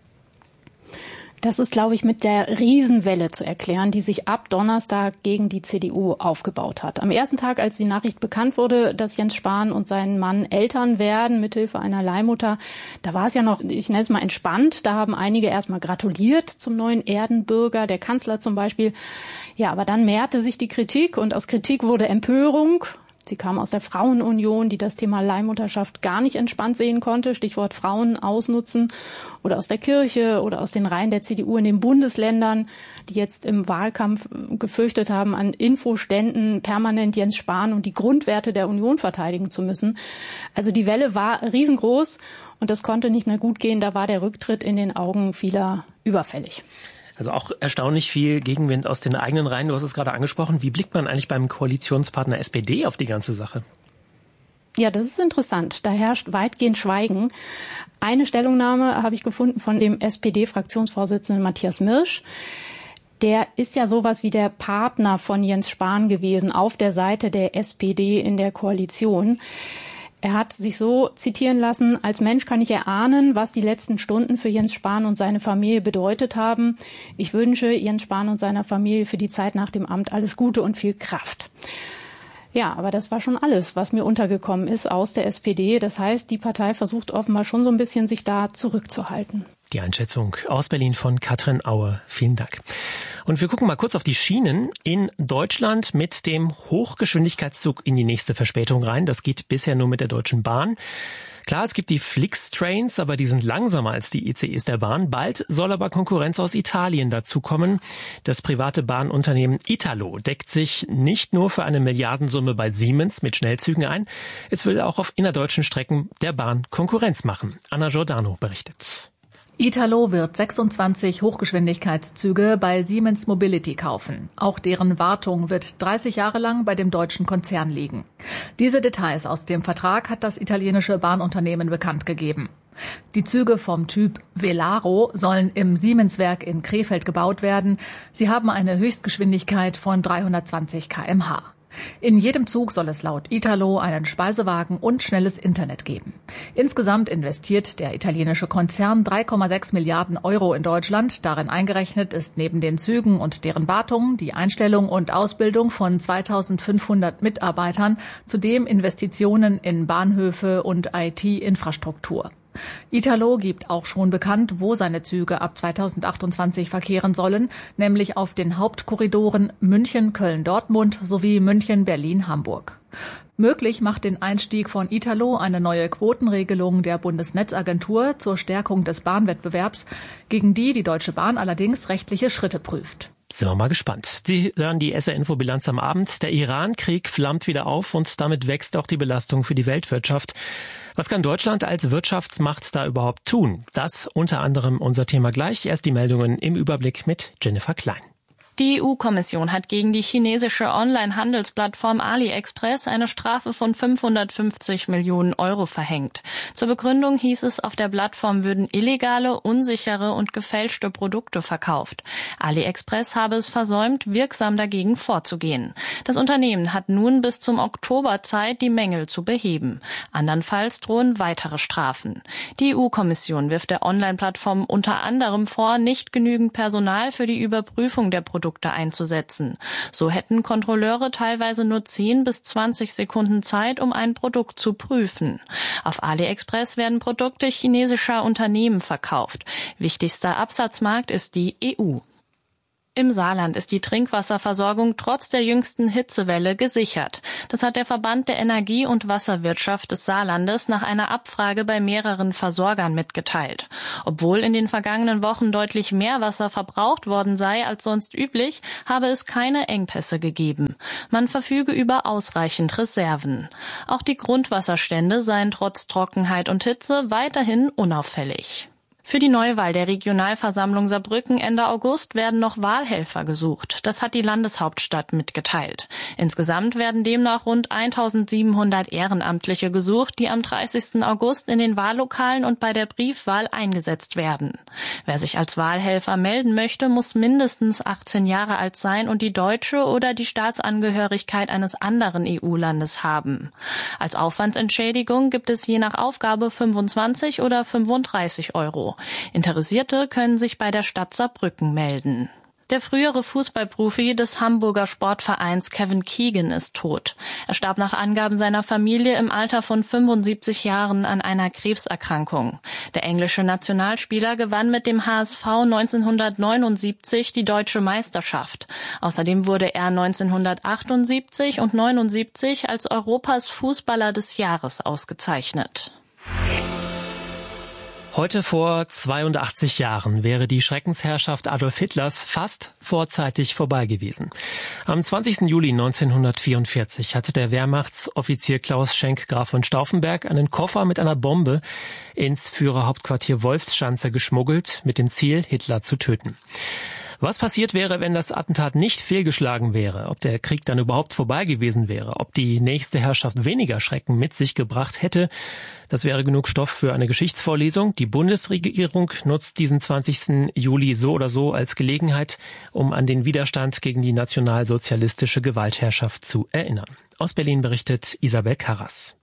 Das ist, glaube ich, mit der Riesenwelle zu erklären, die sich ab Donnerstag gegen die C D U aufgebaut hat. Am ersten Tag, als die Nachricht bekannt wurde, dass Jens Spahn und sein Mann Eltern werden mithilfe einer Leihmutter, da war es ja noch, ich nenne es mal entspannt. Da haben einige erstmal gratuliert zum neuen Erdenbürger, der Kanzler zum Beispiel. Ja, aber dann mehrte sich die Kritik und aus Kritik wurde Empörung. Sie kam aus der Frauenunion, die das Thema Leihmutterschaft gar nicht entspannt sehen konnte. Stichwort Frauen ausnutzen. Oder aus der Kirche oder aus den Reihen der C D U in den Bundesländern, die jetzt im Wahlkampf gefürchtet haben, an Infoständen permanent Jens Spahn und die Grundwerte der Union verteidigen zu müssen. Also die Welle war riesengroß und das konnte nicht mehr gut gehen. Da war der Rücktritt in den Augen vieler überfällig. Also auch erstaunlich viel Gegenwind aus den eigenen Reihen. Du hast es gerade angesprochen. Wie blickt man eigentlich beim Koalitionspartner S P D auf die ganze Sache? Ja, das ist interessant. Da herrscht weitgehend Schweigen. Eine Stellungnahme habe ich gefunden von dem S P D-Fraktionsvorsitzenden Matthias Mirsch. Der ist ja sowas wie der Partner von Jens Spahn gewesen auf der Seite der S P D in der Koalition. Er hat sich so zitieren lassen: Als Mensch kann ich erahnen, was die letzten Stunden für Jens Spahn und seine Familie bedeutet haben. Ich wünsche Jens Spahn und seiner Familie für die Zeit nach dem Amt alles Gute und viel Kraft. Ja, aber das war schon alles, was mir untergekommen ist aus der S P D. Das heißt, die Partei versucht offenbar schon so ein bisschen, sich da zurückzuhalten. Die Einschätzung aus Berlin von Katrin Aue. Vielen Dank. Und wir gucken mal kurz auf die Schienen in Deutschland mit dem Hochgeschwindigkeitszug in die nächste Verspätung rein. Das geht bisher nur mit der Deutschen Bahn. Klar, es gibt die Flix-Trains, aber die sind langsamer als die I C Es der Bahn. Bald soll aber Konkurrenz aus Italien dazukommen. Das private Bahnunternehmen Italo deckt sich nicht nur für eine Milliardensumme bei Siemens mit Schnellzügen ein. Es will auch auf innerdeutschen Strecken der Bahn Konkurrenz machen. Anna Giordano berichtet. Italo wird sechsundzwanzig Hochgeschwindigkeitszüge bei Siemens Mobility kaufen. Auch deren Wartung wird dreißig Jahre lang bei dem deutschen Konzern liegen. Diese Details aus dem Vertrag hat das italienische Bahnunternehmen bekannt gegeben. Die Züge vom Typ Velaro sollen im Siemenswerk in Krefeld gebaut werden. Sie haben eine Höchstgeschwindigkeit von dreihundertzwanzig Kilometer pro Stunde. In jedem Zug soll es laut Italo einen Speisewagen und schnelles Internet geben. Insgesamt investiert der italienische Konzern drei Komma sechs Milliarden Euro in Deutschland. Darin eingerechnet ist neben den Zügen und deren Wartung die Einstellung und Ausbildung von zweitausendfünfhundert Mitarbeitern, zudem Investitionen in Bahnhöfe und I T-Infrastruktur. Italo gibt auch schon bekannt, wo seine Züge ab zweitausendachtundzwanzig verkehren sollen, nämlich auf den Hauptkorridoren München, Köln, Dortmund sowie München, Berlin, Hamburg. Möglich macht den Einstieg von Italo eine neue Quotenregelung der Bundesnetzagentur zur Stärkung des Bahnwettbewerbs, gegen die die Deutsche Bahn allerdings rechtliche Schritte prüft. Sind wir mal gespannt. Sie hören die S R-Info-Bilanz am Abend. Der Iran-Krieg flammt wieder auf und damit wächst auch die Belastung für die Weltwirtschaft. Was kann Deutschland als Wirtschaftsmacht da überhaupt tun? Das unter anderem unser Thema gleich. Erst die Meldungen im Überblick mit Jennifer Klein. Die E U-Kommission hat gegen die chinesische Online-Handelsplattform AliExpress eine Strafe von fünfhundertfünfzig Millionen Euro verhängt. Zur Begründung hieß es, auf der Plattform würden illegale, unsichere und gefälschte Produkte verkauft. AliExpress habe es versäumt, wirksam dagegen vorzugehen. Das Unternehmen hat nun bis zum Oktober Zeit, die Mängel zu beheben. Andernfalls drohen weitere Strafen. Die E U-Kommission wirft der Online-Plattform unter anderem vor, nicht genügend Personal für die Überprüfung der Produkte Produkte einzusetzen. So hätten Kontrolleure teilweise nur zehn bis zwanzig Sekunden Zeit, um ein Produkt zu prüfen. Auf AliExpress werden Produkte chinesischer Unternehmen verkauft. Wichtigster Absatzmarkt ist die E U. Im Saarland ist die Trinkwasserversorgung trotz der jüngsten Hitzewelle gesichert. Das hat der Verband der Energie- und Wasserwirtschaft des Saarlandes nach einer Abfrage bei mehreren Versorgern mitgeteilt. Obwohl in den vergangenen Wochen deutlich mehr Wasser verbraucht worden sei als sonst üblich, habe es keine Engpässe gegeben. Man verfüge über ausreichend Reserven. Auch die Grundwasserstände seien trotz Trockenheit und Hitze weiterhin unauffällig. Für die Neuwahl der Regionalversammlung Saarbrücken Ende August werden noch Wahlhelfer gesucht. Das hat die Landeshauptstadt mitgeteilt. Insgesamt werden demnach rund eintausendsiebenhundert Ehrenamtliche gesucht, die am dreißigsten August in den Wahllokalen und bei der Briefwahl eingesetzt werden. Wer sich als Wahlhelfer melden möchte, muss mindestens achtzehn Jahre alt sein und die deutsche oder die Staatsangehörigkeit eines anderen E U-Landes haben. Als Aufwandsentschädigung gibt es je nach Aufgabe fünfundzwanzig oder fünfunddreißig Euro. Interessierte können sich bei der Stadt Saarbrücken melden. Der frühere Fußballprofi des Hamburger Sportvereins Kevin Keegan ist tot. Er starb nach Angaben seiner Familie im Alter von fünfundsiebzig Jahren an einer Krebserkrankung. Der englische Nationalspieler gewann mit dem H S V neunzehnhundertneunundsiebzig die deutsche Meisterschaft. Außerdem wurde er neunzehnhundertachtundsiebzig und neunundsiebzig als Europas Fußballer des Jahres ausgezeichnet. Heute vor zweiundachtzig Jahren wäre die Schreckensherrschaft Adolf Hitlers fast vorzeitig vorbei gewesen. Am zwanzigsten Juli neunzehnhundertvierundvierzig hatte der Wehrmachtsoffizier Klaus Schenk Graf von Stauffenberg einen Koffer mit einer Bombe ins Führerhauptquartier Wolfschanze geschmuggelt, mit dem Ziel, Hitler zu töten. Was passiert wäre, wenn das Attentat nicht fehlgeschlagen wäre, ob der Krieg dann überhaupt vorbei gewesen wäre, ob die nächste Herrschaft weniger Schrecken mit sich gebracht hätte, das wäre genug Stoff für eine Geschichtsvorlesung. Die Bundesregierung nutzt diesen zwanzigsten Juli so oder so als Gelegenheit, um an den Widerstand gegen die nationalsozialistische Gewaltherrschaft zu erinnern. Aus Berlin berichtet Isabel Karras.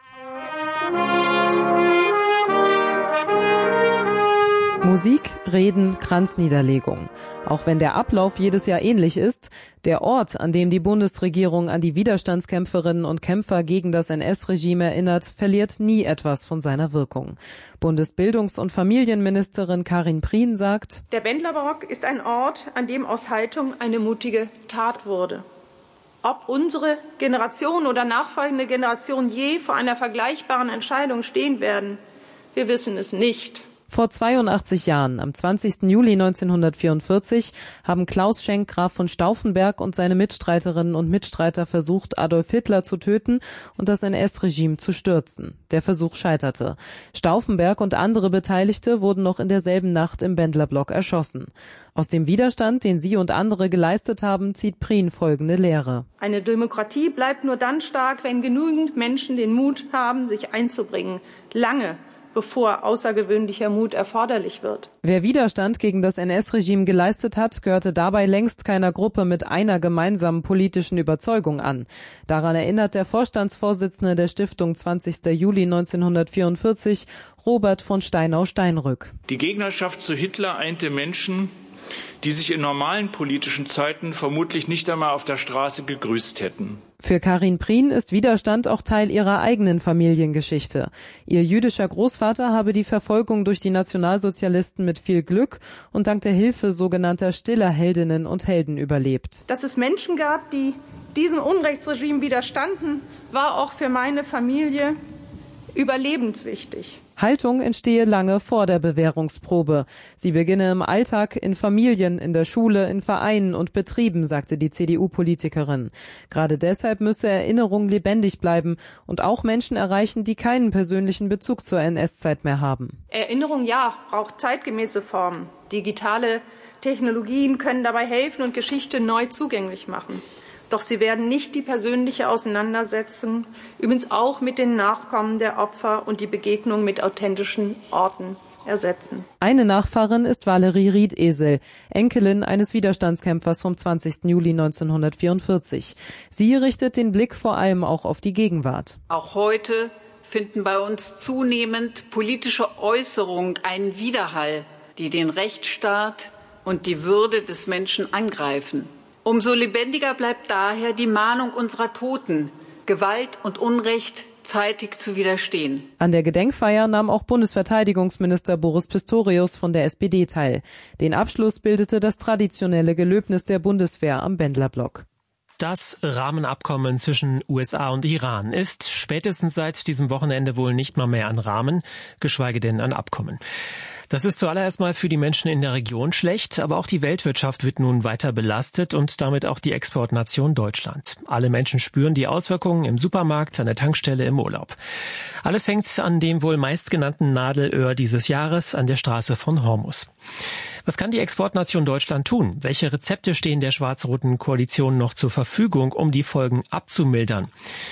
Musik, Reden, Kranzniederlegung. Auch wenn der Ablauf jedes Jahr ähnlich ist, der Ort, an dem die Bundesregierung an die Widerstandskämpferinnen und Kämpfer gegen das N S-Regime erinnert, verliert nie etwas von seiner Wirkung. Bundesbildungs- und Familienministerin Karin Prien sagt: Der Bendlerbarock ist ein Ort, an dem aus Haltung eine mutige Tat wurde. Ob unsere Generation oder nachfolgende Generation je vor einer vergleichbaren Entscheidung stehen werden, wir wissen es nicht. Vor zweiundachtzig Jahren, am zwanzigsten Juli neunzehnhundertvierundvierzig, haben Klaus Schenk Graf von Stauffenberg und seine Mitstreiterinnen und Mitstreiter versucht, Adolf Hitler zu töten und das N S-Regime zu stürzen. Der Versuch scheiterte. Stauffenberg und andere Beteiligte wurden noch in derselben Nacht im Bendlerblock erschossen. Aus dem Widerstand, den sie und andere geleistet haben, zieht Prien folgende Lehre. Eine Demokratie bleibt nur dann stark, wenn genügend Menschen den Mut haben, sich einzubringen. Lange bevor außergewöhnlicher Mut erforderlich wird. Wer Widerstand gegen das N S-Regime geleistet hat, gehörte dabei längst keiner Gruppe mit einer gemeinsamen politischen Überzeugung an. Daran erinnert der Vorstandsvorsitzende der Stiftung zwanzigsten Juli neunzehnhundertvierundvierzig, Robert von Steinau-Steinrück. Die Gegnerschaft zu Hitler einte Menschen, die sich in normalen politischen Zeiten vermutlich nicht einmal auf der Straße gegrüßt hätten. Für Karin Prien ist Widerstand auch Teil ihrer eigenen Familiengeschichte. Ihr jüdischer Großvater habe die Verfolgung durch die Nationalsozialisten mit viel Glück und dank der Hilfe sogenannter stiller Heldinnen und Helden überlebt. Dass es Menschen gab, die diesem Unrechtsregime widerstanden, war auch für meine Familie überlebenswichtig. Haltung entstehe lange vor der Bewährungsprobe. Sie beginne im Alltag, in Familien, in der Schule, in Vereinen und Betrieben, sagte die C D U-Politikerin. Gerade deshalb müsse Erinnerung lebendig bleiben und auch Menschen erreichen, die keinen persönlichen Bezug zur N S-Zeit mehr haben. Erinnerung, ja, braucht zeitgemäße Formen. Digitale Technologien können dabei helfen und Geschichte neu zugänglich machen. Doch sie werden nicht die persönliche Auseinandersetzung, übrigens auch mit den Nachkommen der Opfer und die Begegnung mit authentischen Orten ersetzen. Eine Nachfahrin ist Valerie Riedesel, Enkelin eines Widerstandskämpfers vom zwanzigsten Juli neunzehnhundertvierundvierzig. Sie richtet den Blick vor allem auch auf die Gegenwart. Auch heute finden bei uns zunehmend politische Äußerungen einen Widerhall, die den Rechtsstaat und die Würde des Menschen angreifen. Umso lebendiger bleibt daher die Mahnung unserer Toten. Gewalt und Unrecht zeitig zu widerstehen. An der Gedenkfeier nahm auch Bundesverteidigungsminister Boris Pistorius von der S P D teil. Den Abschluss bildete das traditionelle Gelöbnis der Bundeswehr am Bendlerblock. Das Rahmenabkommen zwischen U S A und Iran ist spätestens seit diesem Wochenende wohl nicht mal mehr ein Rahmen, geschweige denn ein Abkommen. Das ist zuallererst mal für die Menschen in der Region schlecht, aber auch die Weltwirtschaft wird nun weiter belastet und damit auch die Exportnation Deutschland. Alle Menschen spüren die Auswirkungen im Supermarkt, an der Tankstelle, im Urlaub. Alles hängt an dem wohl meistgenannten Nadelöhr dieses Jahres, an der Straße von Hormuz. Was kann die Exportnation Deutschland tun? Welche Rezepte stehen der schwarz-roten Koalition noch zur Verfügung, um die Folgen abzumildern?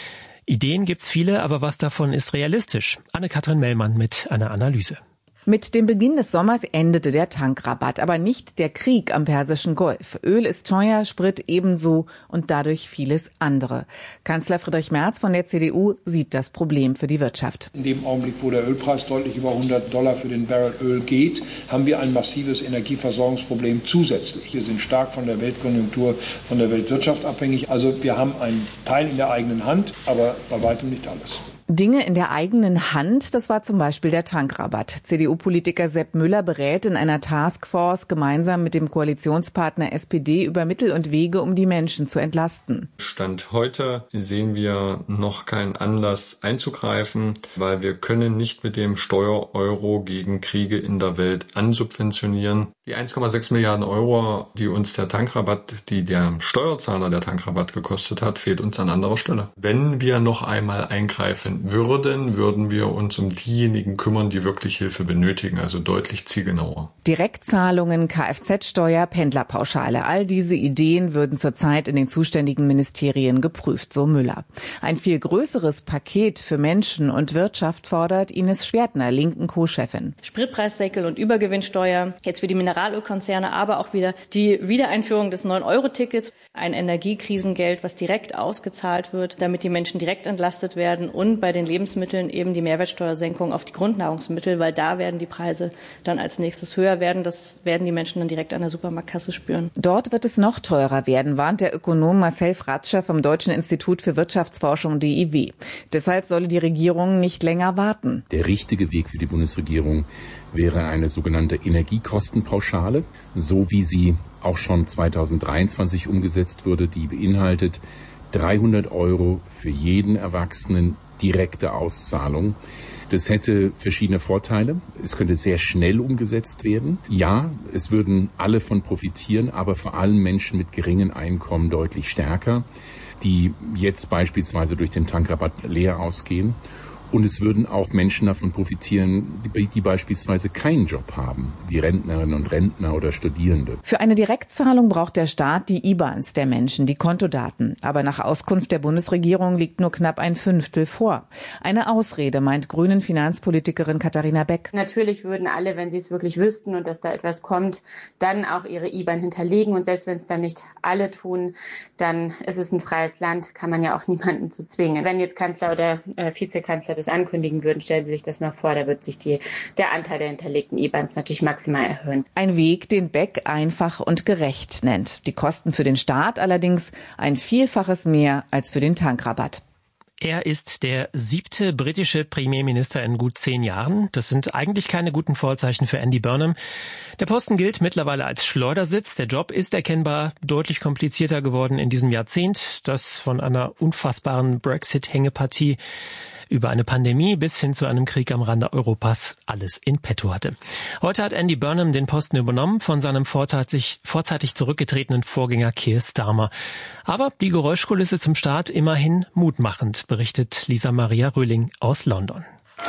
Ideen gibt's viele, aber was davon ist realistisch? Anne-Kathrin Mellmann mit einer Analyse. Mit dem Beginn des Sommers endete der Tankrabatt, aber nicht der Krieg am Persischen Golf. Öl ist teuer, Sprit ebenso und dadurch vieles andere. Kanzler Friedrich Merz von der C D U sieht das Problem für die Wirtschaft. In dem Augenblick, wo der Ölpreis deutlich über hundert Dollar für den Barrel Öl geht, haben wir ein massives Energieversorgungsproblem zusätzlich. Wir sind stark von der Weltkonjunktur, von der Weltwirtschaft abhängig. Also wir haben einen Teil in der eigenen Hand, aber bei weitem nicht alles. Dinge in der eigenen Hand, das war zum Beispiel der Tankrabatt. C D U-Politiker Sepp Müller berät in einer Taskforce gemeinsam mit dem Koalitionspartner S P D über Mittel und Wege, um die Menschen zu entlasten. Stand heute sehen wir noch keinen Anlass einzugreifen, weil wir können nicht mit dem Steuereuro gegen Kriege in der Welt ansubventionieren. Die eins Komma sechs Milliarden Euro, die uns der Tankrabatt, die der Steuerzahler der Tankrabatt gekostet hat, fehlt uns an anderer Stelle. Wenn wir noch einmal eingreifen würden, würden wir uns um diejenigen kümmern, die wirklich Hilfe benötigen, also deutlich zielgenauer. Direktzahlungen, Kfz-Steuer, Pendlerpauschale, all diese Ideen würden zurzeit in den zuständigen Ministerien geprüft, so Müller. Ein viel größeres Paket für Menschen und Wirtschaft fordert Ines Schwertner, linken Co-Chefin. Spritpreisdeckel und Übergewinnsteuer, jetzt für die Mineralölkonzerne, aber auch wieder die Wiedereinführung des neun Euro Tickets, ein Energiekrisengeld, was direkt ausgezahlt wird, damit die Menschen direkt entlastet werden und bei den Lebensmitteln eben die Mehrwertsteuersenkung auf die Grundnahrungsmittel, weil da werden die Preise dann als nächstes höher werden. Das werden die Menschen dann direkt an der Supermarktkasse spüren. Dort wird es noch teurer werden, warnt der Ökonom Marcel Fratscher vom Deutschen Institut für Wirtschaftsforschung D I W. Deshalb solle die Regierung nicht länger warten. Der richtige Weg für die Bundesregierung wäre eine sogenannte Energiekostenpauschale, so wie sie auch schon zweitausenddreiundzwanzig umgesetzt wurde. Die beinhaltet dreihundert Euro für jeden Erwachsenen direkte Auszahlung. Das hätte verschiedene Vorteile. Es könnte sehr schnell umgesetzt werden. Ja, es würden alle von profitieren, aber vor allem Menschen mit geringen Einkommen deutlich stärker, die jetzt beispielsweise durch den Tankrabatt leer ausgehen. Und es würden auch Menschen davon profitieren, die, die beispielsweise keinen Job haben, wie Rentnerinnen und Rentner oder Studierende. Für eine Direktzahlung braucht der Staat die I B A Ns der Menschen, die Kontodaten. Aber nach Auskunft der Bundesregierung liegt nur knapp ein Fünftel vor. Eine Ausrede, meint Grünen Finanzpolitikerin Katharina Beck. Natürlich würden alle, wenn sie es wirklich wüssten und dass da etwas kommt, dann auch ihre I B A N hinterlegen. Und selbst wenn es dann nicht alle tun, dann ist es ein freies Land, kann man ja auch niemanden zu zwingen. Wenn jetzt Kanzler oder äh, Vizekanzler das ankündigen würden, stellen Sie sich das mal vor, da wird sich die, der Anteil der hinterlegten I B A Ns natürlich maximal erhöhen. Ein Weg, den Beck einfach und gerecht nennt. Die Kosten für den Staat allerdings ein Vielfaches mehr als für den Tankrabatt. Er ist der siebte britische Premierminister in gut zehn Jahren. Das sind eigentlich keine guten Vorzeichen für Andy Burnham. Der Posten gilt mittlerweile als Schleudersitz. Der Job ist erkennbar deutlich komplizierter geworden in diesem Jahrzehnt, das von einer unfassbaren Brexit-Hängepartie über eine Pandemie bis hin zu einem Krieg am Rande Europas alles in petto hatte. Heute hat Andy Burnham den Posten übernommen von seinem vorzeitig, vorzeitig zurückgetretenen Vorgänger Keir Starmer. Aber die Geräuschkulisse zum Start immerhin mutmachend, berichtet Lisa Maria Röhling aus London.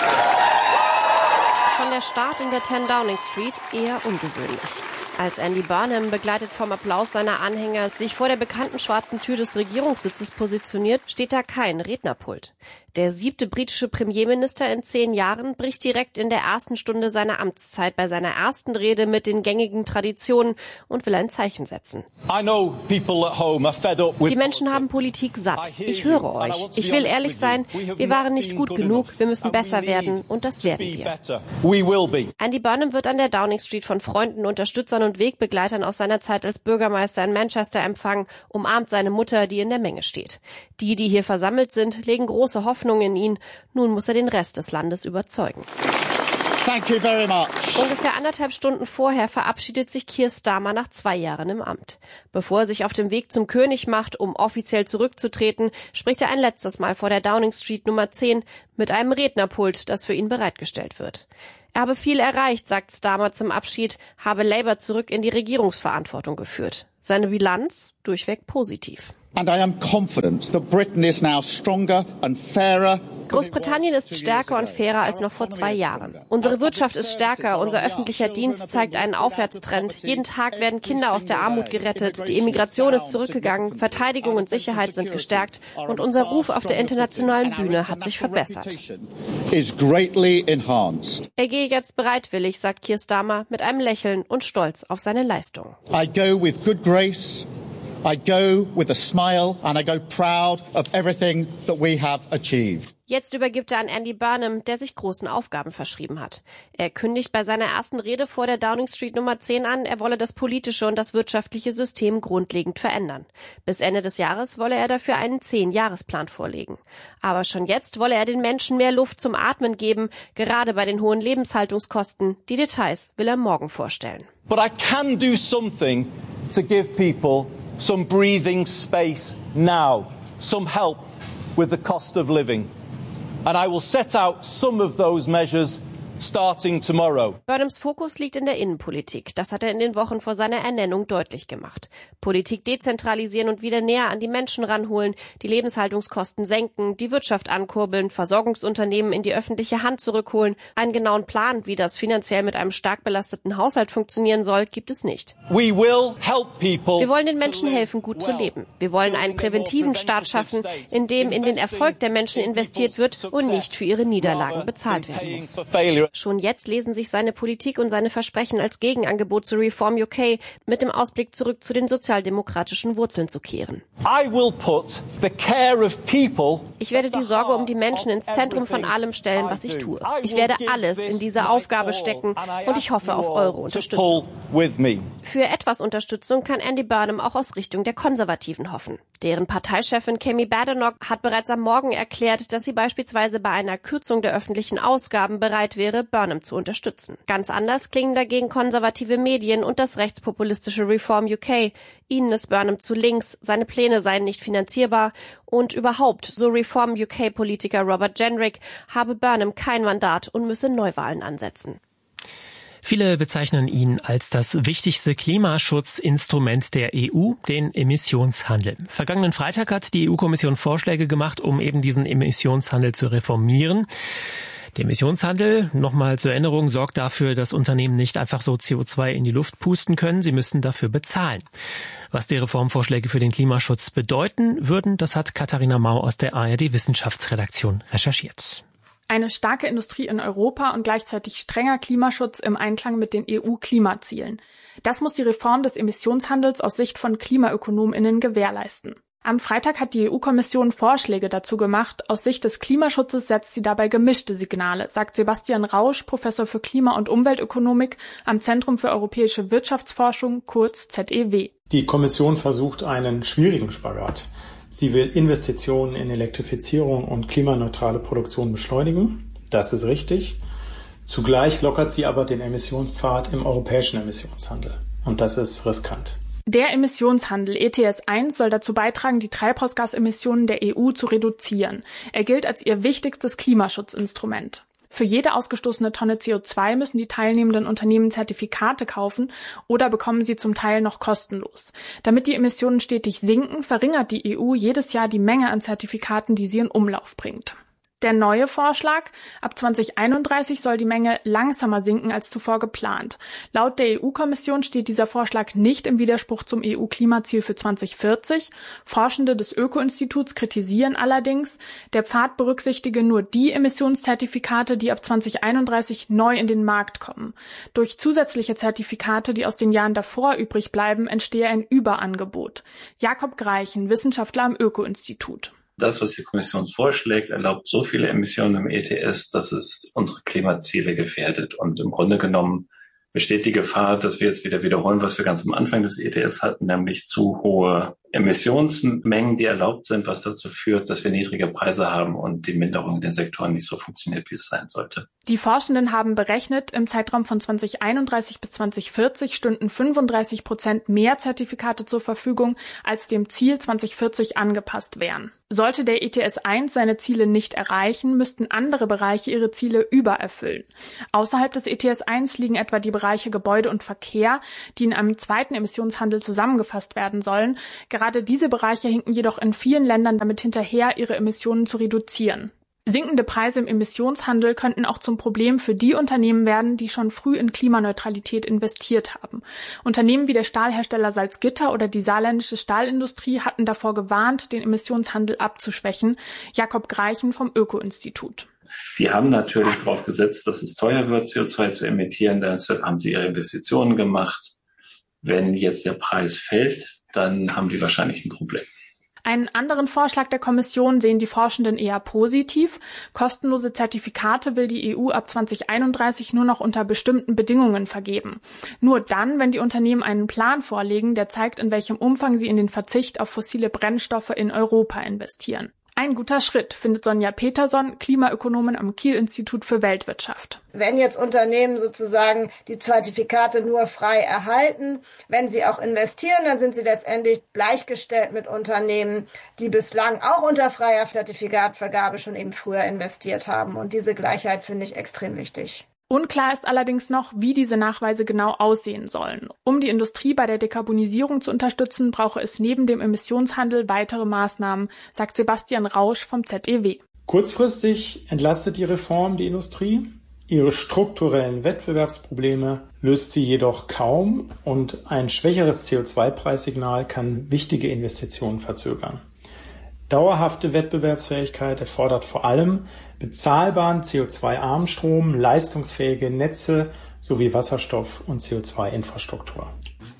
Schon der Start in der zehn Downing Street eher ungewöhnlich. Als Andy Burnham, begleitet vom Applaus seiner Anhänger, sich vor der bekannten schwarzen Tür des Regierungssitzes positioniert, steht da kein Rednerpult. Der siebte britische Premierminister in zehn Jahren bricht direkt in der ersten Stunde seiner Amtszeit bei seiner ersten Rede mit den gängigen Traditionen und will ein Zeichen setzen. Die Menschen haben Politik satt. Ich höre euch. Ich will ehrlich sein, wir waren nicht gut genug, wir müssen besser werden und das werden wir. Andy Burnham wird an der Downing Street von Freunden, Unterstützern und Wegbegleitern aus seiner Zeit als Bürgermeister in Manchester empfangen, umarmt seine Mutter, die in der Menge steht. Die, die hier versammelt sind, legen große Hoffnung Hoffnung in ihn. Nun muss er den Rest des Landes überzeugen. Thank you very much. Ungefähr anderthalb Stunden vorher verabschiedet sich Keir Starmer nach zwei Jahren im Amt. Bevor er sich auf dem Weg zum König macht, um offiziell zurückzutreten, spricht er ein letztes Mal vor der Downing Street Nummer zehn mit einem Rednerpult, das für ihn bereitgestellt wird. Er habe viel erreicht, sagt Starmer zum Abschied, habe Labour zurück in die Regierungsverantwortung geführt. Seine Bilanz durchweg positiv. And I am confident that Britain is now stronger and fairer. Großbritannien ist stärker und fairer als noch vor zwei Jahren. Unsere Wirtschaft ist stärker, unser öffentlicher Dienst zeigt einen Aufwärtstrend. Jeden Tag werden Kinder aus der Armut gerettet, die Immigration ist zurückgegangen, Verteidigung und Sicherheit sind gestärkt und unser Ruf auf der internationalen Bühne hat sich verbessert. Er gehe jetzt bereitwillig, sagt Keir Starmer mit einem Lächeln und Stolz auf seine Leistung. I go with good grace. I go with a smile and I go proud of everything that we have achieved. Jetzt übergibt er an Andy Burnham, der sich großen Aufgaben verschrieben hat. Er kündigt bei seiner ersten Rede vor der Downing Street Nummer zehn an, er wolle das politische und das wirtschaftliche System grundlegend verändern. Bis Ende des Jahres wolle er dafür einen Zehn-Jahresplan vorlegen. Aber schon jetzt wolle er den Menschen mehr Luft zum Atmen geben, gerade bei den hohen Lebenshaltungskosten. Die Details will er morgen vorstellen. But I can do something to give people some breathing space now, some help with the cost of living. And I will set out some of those measures starting tomorrow. Burnhams Fokus liegt in der Innenpolitik. Das hat er in den Wochen vor seiner Ernennung deutlich gemacht. Politik dezentralisieren und wieder näher an die Menschen ranholen, die Lebenshaltungskosten senken, die Wirtschaft ankurbeln, Versorgungsunternehmen in die öffentliche Hand zurückholen. Einen genauen Plan, wie das finanziell mit einem stark belasteten Haushalt funktionieren soll, gibt es nicht. We will help people. Wir wollen den Menschen helfen, gut zu leben. Wir wollen einen präventiven Staat schaffen, in dem in den Erfolg der Menschen investiert wird und nicht für ihre Niederlagen bezahlt werden muss. Schon jetzt lesen sich seine Politik und seine Versprechen als Gegenangebot zu Reform U K mit dem Ausblick zurück zu den sozialdemokratischen Wurzeln zu kehren. I will put the care of people. Ich werde die Sorge um die Menschen ins Zentrum von allem stellen, was ich tue. Ich werde alles in diese Aufgabe stecken und ich hoffe auf eure Unterstützung. Für etwas Unterstützung kann Andy Burnham auch aus Richtung der Konservativen hoffen. Deren Parteichefin Kemi Badenoch hat bereits am Morgen erklärt, dass sie beispielsweise bei einer Kürzung der öffentlichen Ausgaben bereit wäre, Burnham zu unterstützen. Ganz anders klingen dagegen konservative Medien und das rechtspopulistische Reform U K. Ihnen ist Burnham zu links, seine Pläne seien nicht finanzierbar und überhaupt, so Reform U K-Politiker Robert Jenrick, habe Burnham kein Mandat und müsse Neuwahlen ansetzen. Viele bezeichnen ihn als das wichtigste Klimaschutzinstrument der E U, den Emissionshandel. Vergangenen Freitag hat die E U-Kommission Vorschläge gemacht, um eben diesen Emissionshandel zu reformieren. Der Emissionshandel, nochmal zur Erinnerung, sorgt dafür, dass Unternehmen nicht einfach so C O zwei in die Luft pusten können. Sie müssen dafür bezahlen. Was die Reformvorschläge für den Klimaschutz bedeuten würden, das hat Katharina Mau aus der A R D-Wissenschaftsredaktion recherchiert. Eine starke Industrie in Europa und gleichzeitig strenger Klimaschutz im Einklang mit den E U-Klimazielen. Das muss die Reform des Emissionshandels aus Sicht von KlimaökonomInnen gewährleisten. Am Freitag hat die E U-Kommission Vorschläge dazu gemacht. Aus Sicht des Klimaschutzes setzt sie dabei gemischte Signale, sagt Sebastian Rausch, Professor für Klima- und Umweltökonomik am Zentrum für europäische Wirtschaftsforschung, kurz Z E W. Die Kommission versucht einen schwierigen Spagat. Sie will Investitionen in Elektrifizierung und klimaneutrale Produktion beschleunigen. Das ist richtig. Zugleich lockert sie aber den Emissionspfad im europäischen Emissionshandel. Und das ist riskant. Der Emissionshandel E T S eins soll dazu beitragen, die Treibhausgasemissionen der E U zu reduzieren. Er gilt als ihr wichtigstes Klimaschutzinstrument. Für jede ausgestoßene Tonne C O zwei müssen die teilnehmenden Unternehmen Zertifikate kaufen oder bekommen sie zum Teil noch kostenlos. Damit die Emissionen stetig sinken, verringert die E U jedes Jahr die Menge an Zertifikaten, die sie in Umlauf bringt. Der neue Vorschlag: Ab zwanzig einunddreißig soll die Menge langsamer sinken als zuvor geplant. Laut der E U-Kommission steht dieser Vorschlag nicht im Widerspruch zum E U-Klimaziel für zwanzig vierzig. Forschende des Öko-Instituts kritisieren allerdings, der Pfad berücksichtige nur die Emissionszertifikate, die ab zwanzig einunddreißig neu in den Markt kommen. Durch zusätzliche Zertifikate, die aus den Jahren davor übrig bleiben, entstehe ein Überangebot. Jakob Greichen, Wissenschaftler am Öko-Institut. Das, was die Kommission vorschlägt, erlaubt so viele Emissionen im E T S, dass es unsere Klimaziele gefährdet. Und im Grunde genommen besteht die Gefahr, dass wir jetzt wieder wiederholen, was wir ganz am Anfang des E T S hatten, nämlich zu hohe Emissionsmengen, die erlaubt sind, was dazu führt, dass wir niedrige Preise haben und die Minderung in den Sektoren nicht so funktioniert, wie es sein sollte. Die Forschenden haben berechnet, im Zeitraum von zweitausendeinunddreißig bis zweitausendvierzig stünden fünfunddreißig Prozent mehr Zertifikate zur Verfügung, als dem Ziel zweitausendvierzig angepasst wären. Sollte der E T S eins seine Ziele nicht erreichen, müssten andere Bereiche ihre Ziele übererfüllen. Außerhalb des E T S eins liegen etwa die Bereiche Gebäude und Verkehr, die in einem zweiten Emissionshandel zusammengefasst werden sollen. Gerade diese Bereiche hinken jedoch in vielen Ländern damit hinterher, ihre Emissionen zu reduzieren. Sinkende Preise im Emissionshandel könnten auch zum Problem für die Unternehmen werden, die schon früh in Klimaneutralität investiert haben. Unternehmen wie der Stahlhersteller Salzgitter oder die saarländische Stahlindustrie hatten davor gewarnt, den Emissionshandel abzuschwächen. Jakob Greichen vom Öko-Institut. Die haben natürlich darauf gesetzt, dass es teuer wird, C O zwei zu emittieren. Deshalb haben sie ihre Investitionen gemacht. Wenn jetzt der Preis fällt, dann haben die wahrscheinlich ein Problem. Einen anderen Vorschlag der Kommission sehen die Forschenden eher positiv. Kostenlose Zertifikate will die E U ab zweitausendeinunddreißig nur noch unter bestimmten Bedingungen vergeben. Nur dann, wenn die Unternehmen einen Plan vorlegen, der zeigt, in welchem Umfang sie in den Verzicht auf fossile Brennstoffe in Europa investieren. Ein guter Schritt, findet Sonja Peterson, Klimaökonomin am Kiel-Institut für Weltwirtschaft. Wenn jetzt Unternehmen sozusagen die Zertifikate nur frei erhalten, wenn sie auch investieren, dann sind sie letztendlich gleichgestellt mit Unternehmen, die bislang auch unter freier Zertifikatvergabe schon eben früher investiert haben. Und diese Gleichheit finde ich extrem wichtig. Unklar ist allerdings noch, wie diese Nachweise genau aussehen sollen. Um die Industrie bei der Dekarbonisierung zu unterstützen, brauche es neben dem Emissionshandel weitere Maßnahmen, sagt Sebastian Rausch vom Z E W. Kurzfristig entlastet die Reform die Industrie. Ihre strukturellen Wettbewerbsprobleme löst sie jedoch kaum und ein schwächeres C O zwei Preissignal kann wichtige Investitionen verzögern. Dauerhafte Wettbewerbsfähigkeit erfordert vor allem bezahlbaren C O zwei armen Strom, leistungsfähige Netze sowie Wasserstoff- und C O zwei Infrastruktur.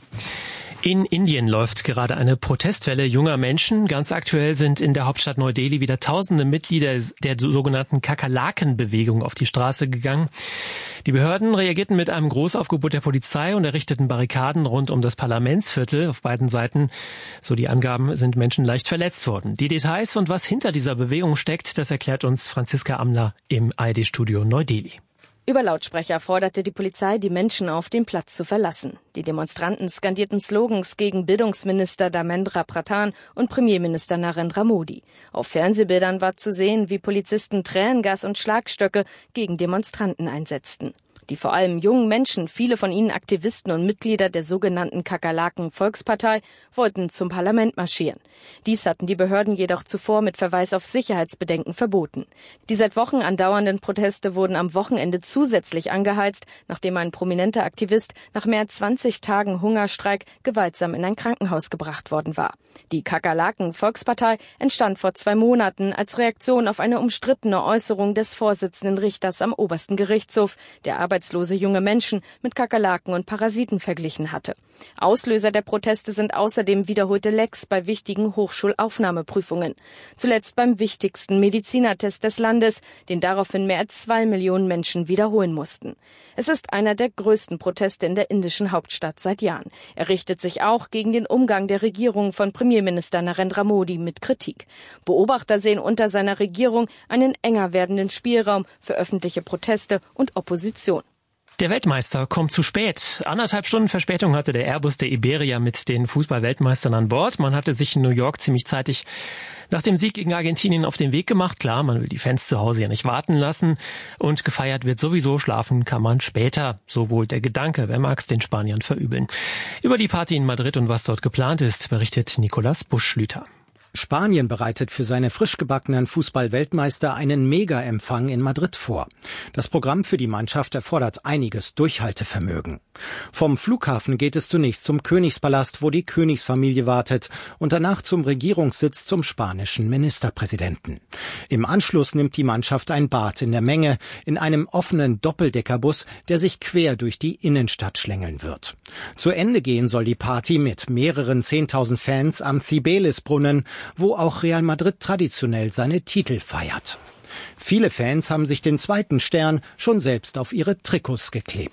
In Indien läuft gerade eine Protestwelle junger Menschen. Ganz aktuell sind in der Hauptstadt Neu-Delhi wieder tausende Mitglieder der sogenannten Kakerlaken-Bewegung auf die Straße gegangen. Die Behörden reagierten mit einem Großaufgebot der Polizei und errichteten Barrikaden rund um das Parlamentsviertel. Auf beiden Seiten, so die Angaben, sind Menschen leicht verletzt worden. Die Details und was hinter dieser Bewegung steckt, das erklärt uns Franziska Amler im A R D-Studio Neu-Delhi. Über Lautsprecher forderte die Polizei, die Menschen auf den Platz zu verlassen. Die Demonstranten skandierten Slogans gegen Bildungsminister Dharmendra Pradhan und Premierminister Narendra Modi. Auf Fernsehbildern war zu sehen, wie Polizisten Tränengas und Schlagstöcke gegen Demonstranten einsetzten. Die vor allem jungen Menschen, viele von ihnen Aktivisten und Mitglieder der sogenannten Kakerlaken-Volkspartei, wollten zum Parlament marschieren. Dies hatten die Behörden jedoch zuvor mit Verweis auf Sicherheitsbedenken verboten. Die seit Wochen andauernden Proteste wurden am Wochenende zusätzlich angeheizt, nachdem ein prominenter Aktivist nach mehr als zwanzig Tagen Hungerstreik gewaltsam in ein Krankenhaus gebracht worden war. Die Kakerlaken-Volkspartei entstand vor zwei Monaten als Reaktion auf eine umstrittene Äußerung des Vorsitzenden Richters am obersten Gerichtshof, der arbeitslose junge Menschen mit Kakerlaken und Parasiten verglichen hatte. Auslöser der Proteste sind außerdem wiederholte Lecks bei wichtigen Hochschulaufnahmeprüfungen. Zuletzt beim wichtigsten Medizinertest des Landes, den daraufhin mehr als zwei Millionen Menschen wiederholen mussten. Es ist einer der größten Proteste in der indischen Hauptstadt seit Jahren. Er richtet sich auch gegen den Umgang der Regierung von Premierminister Narendra Modi mit Kritik. Beobachter sehen unter seiner Regierung einen enger werdenden Spielraum für öffentliche Proteste und Opposition. Der Weltmeister kommt zu spät. Anderthalb Stunden Verspätung hatte der Airbus der Iberia mit den Fußball-Weltmeistern an Bord. Man hatte sich in New York ziemlich zeitig nach dem Sieg gegen Argentinien auf den Weg gemacht. Klar, man will die Fans zu Hause ja nicht warten lassen. Und gefeiert wird sowieso, schlafen kann man später. So wohl der Gedanke, wer mag's den Spaniern verübeln. Über die Party in Madrid und was dort geplant ist, berichtet Nicolas Busch-Schlüter. Spanien bereitet für seine frisch gebackenen Fußball-Weltmeister einen Mega-Empfang in Madrid vor. Das Programm für die Mannschaft erfordert einiges Durchhaltevermögen. Vom Flughafen geht es zunächst zum Königspalast, wo die Königsfamilie wartet, und danach zum Regierungssitz zum spanischen Ministerpräsidenten. Im Anschluss nimmt die Mannschaft ein Bad in der Menge in einem offenen Doppeldeckerbus, der sich quer durch die Innenstadt schlängeln wird. Zu Ende gehen soll die Party mit mehreren zehntausend Fans am Cibeles-Brunnen, wo auch Real Madrid traditionell seine Titel feiert. Viele Fans haben sich den zweiten Stern schon selbst auf ihre Trikots geklebt.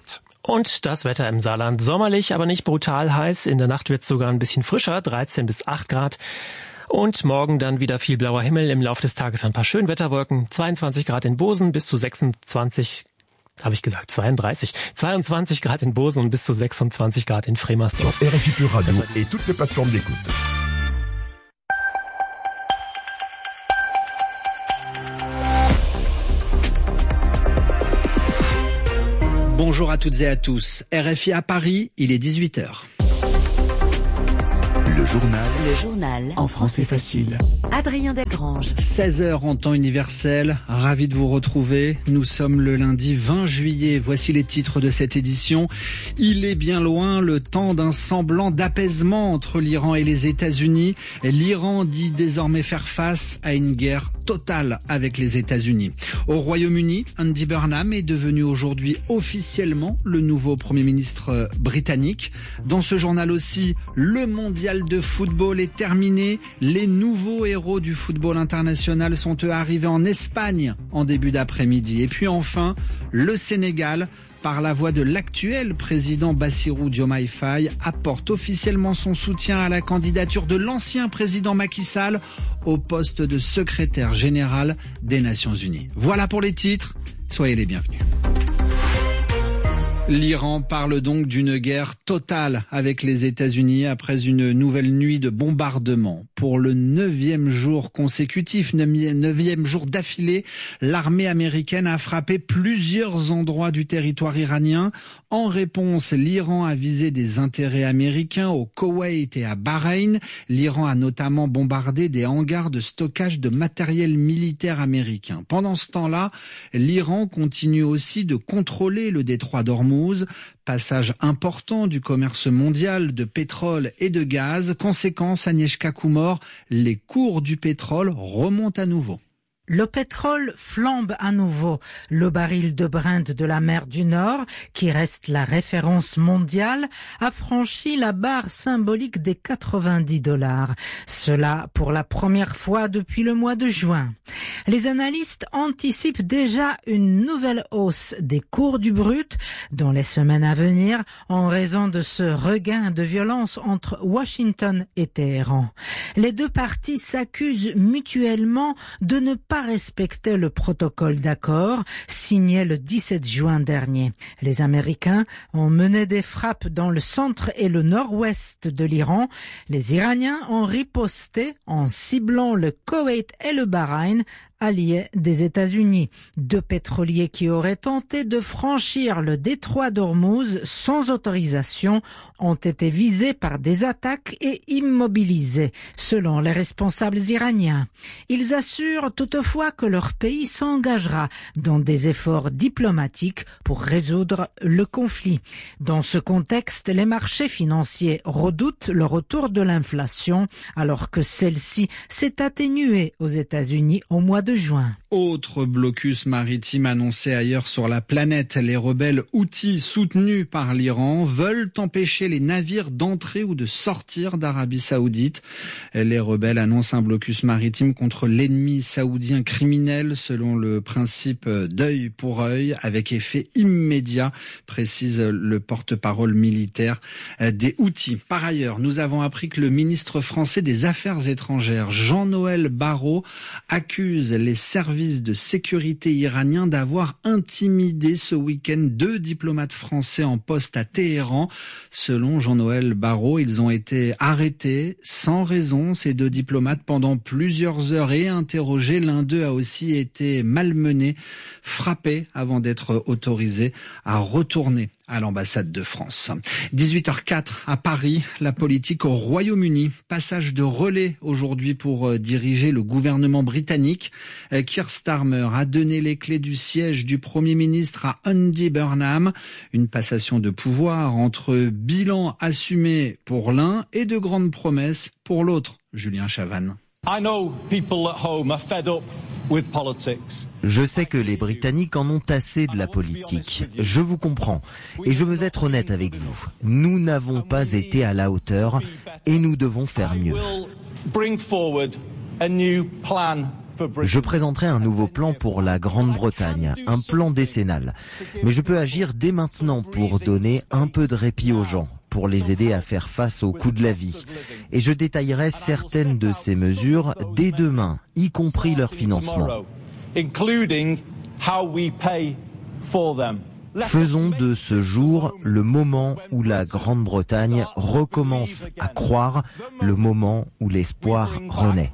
Und das Wetter im Saarland sommerlich, aber nicht brutal heiß. In der Nacht wird es sogar ein bisschen frischer, dreizehn bis acht Grad. Und morgen dann wieder viel blauer Himmel. Im Laufe des Tages ein paar Schönwetterwolken. zweiundzwanzig Grad in Bosen bis zu sechsundzwanzig, habe ich gesagt, zweiunddreißig. zweiundzwanzig Grad in Bosen und bis zu sechsundzwanzig Grad in Fremersdorf. R F I Pure Radio et toutes les plateformes d'écoute. Bonjour à toutes et à tous. R F I à Paris, il est dix-huit heures. Le journal. Le journal. En français facile. Adrien Delgrange. seize heures en temps universel. Ravi de vous retrouver. Nous sommes le lundi vingt juillet. Voici les titres de cette édition. Il est bien loin le temps d'un semblant d'apaisement entre l'Iran et les États-Unis. L'Iran dit désormais faire face à une guerre totale avec les États-Unis. Au Royaume-Uni, Andy Burnham est devenu aujourd'hui officiellement le nouveau Premier ministre britannique. Dans ce journal aussi, le mondial de football est terminé. Les nouveaux héros du football international sont eux arrivés en Espagne en début d'après-midi. Et puis enfin, le Sénégal, par la voix de l'actuel président Bassirou Diomaye Faye, apporte officiellement son soutien à la candidature de l'ancien président Macky Sall au poste de secrétaire général des Nations Unies. Voilà pour les titres. Soyez les bienvenus. L'Iran parle donc d'une guerre totale avec les États-Unis après une nouvelle nuit de bombardements. Pour le neuvième jour consécutif, neuvième jour d'affilée, l'armée américaine a frappé plusieurs endroits du territoire iranien. En réponse, l'Iran a visé des intérêts américains au Koweït et à Bahreïn. L'Iran a notamment bombardé des hangars de stockage de matériel militaire américain. Pendant ce temps-là, l'Iran continue aussi de contrôler le détroit d'Ormuz, passage important du commerce mondial de pétrole et de gaz. Conséquence, Agnieszka Kumor, les cours du pétrole remontent à nouveau. Le pétrole flambe à nouveau. Le baril de Brent de la mer du Nord, qui reste la référence mondiale, a franchi la barre symbolique des quatre-vingt-dix dollars. Cela pour la première fois depuis le mois de juin. Les analystes anticipent déjà une nouvelle hausse des cours du brut dans les semaines à venir en raison de ce regain de violence entre Washington et Téhéran. Les deux parties s'accusent mutuellement de ne pas respecter le protocole d'accord signé le dix-sept juin dernier. Les Américains ont mené des frappes dans le centre et le nord-ouest de l'Iran. Les Iraniens ont riposté en ciblant le Koweït et le Bahreïn, alliés des États-Unis. Deux pétroliers qui auraient tenté de franchir le détroit d'Ormuz sans autorisation ont été visés par des attaques et immobilisés, selon les responsables iraniens. Ils assurent toutefois que leur pays s'engagera dans des efforts diplomatiques pour résoudre le conflit. Dans ce contexte, les marchés financiers redoutent le retour de l'inflation, alors que celle-ci s'est atténuée aux États-Unis au mois de juin. Autre blocus maritime annoncé ailleurs sur la planète. Les rebelles houthis soutenus par l'Iran veulent empêcher les navires d'entrer ou de sortir d'Arabie Saoudite. Les rebelles annoncent un blocus maritime contre l'ennemi saoudien criminel selon le principe d'œil pour œil avec effet immédiat, précise le porte-parole militaire des Houthis. Par ailleurs, nous avons appris que le ministre français des Affaires étrangères, Jean-Noël Barrot, accuse les services de sécurité iraniens d'avoir intimidé ce week-end deux diplomates français en poste à Téhéran. Selon Jean-Noël Barrot, ils ont été arrêtés sans raison, ces deux diplomates, pendant plusieurs heures et interrogés. L'un d'eux a aussi été malmené, frappé avant d'être autorisé à retourner à l'ambassade de France. dix-huit heures quatre à Paris, la politique au Royaume-Uni. Passage de relais aujourd'hui pour diriger le gouvernement britannique. Keir Starmer a donné les clés du siège du Premier ministre à Andy Burnham. Une passation de pouvoir entre bilan assumé pour l'un et de grandes promesses pour l'autre. Julien Chavannes. I know people at home are fed up with politics. Je sais que les Britanniques en ont assez de la politique. Je vous comprends. Et je veux être honnête avec vous. Nous n'avons pas été à la hauteur et nous devons faire mieux. Bring forward a new plan Je présenterai un nouveau plan pour la Grande-Bretagne, un plan décennal. Mais je peux agir dès maintenant pour donner un peu de répit aux gens, pour les aider à faire face aux coûts de la vie. Et je détaillerai certaines de ces mesures dès demain, y compris leur financement. Faisons de ce jour le moment où la Grande-Bretagne recommence à croire, le moment où l'espoir renaît.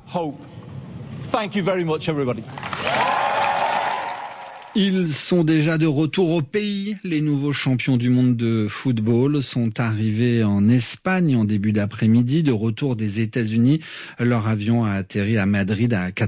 Ils sont déjà de retour au pays. Les nouveaux champions du monde de football sont arrivés en Espagne en début d'après-midi, de retour des États-Unis. Leur avion a atterri à Madrid à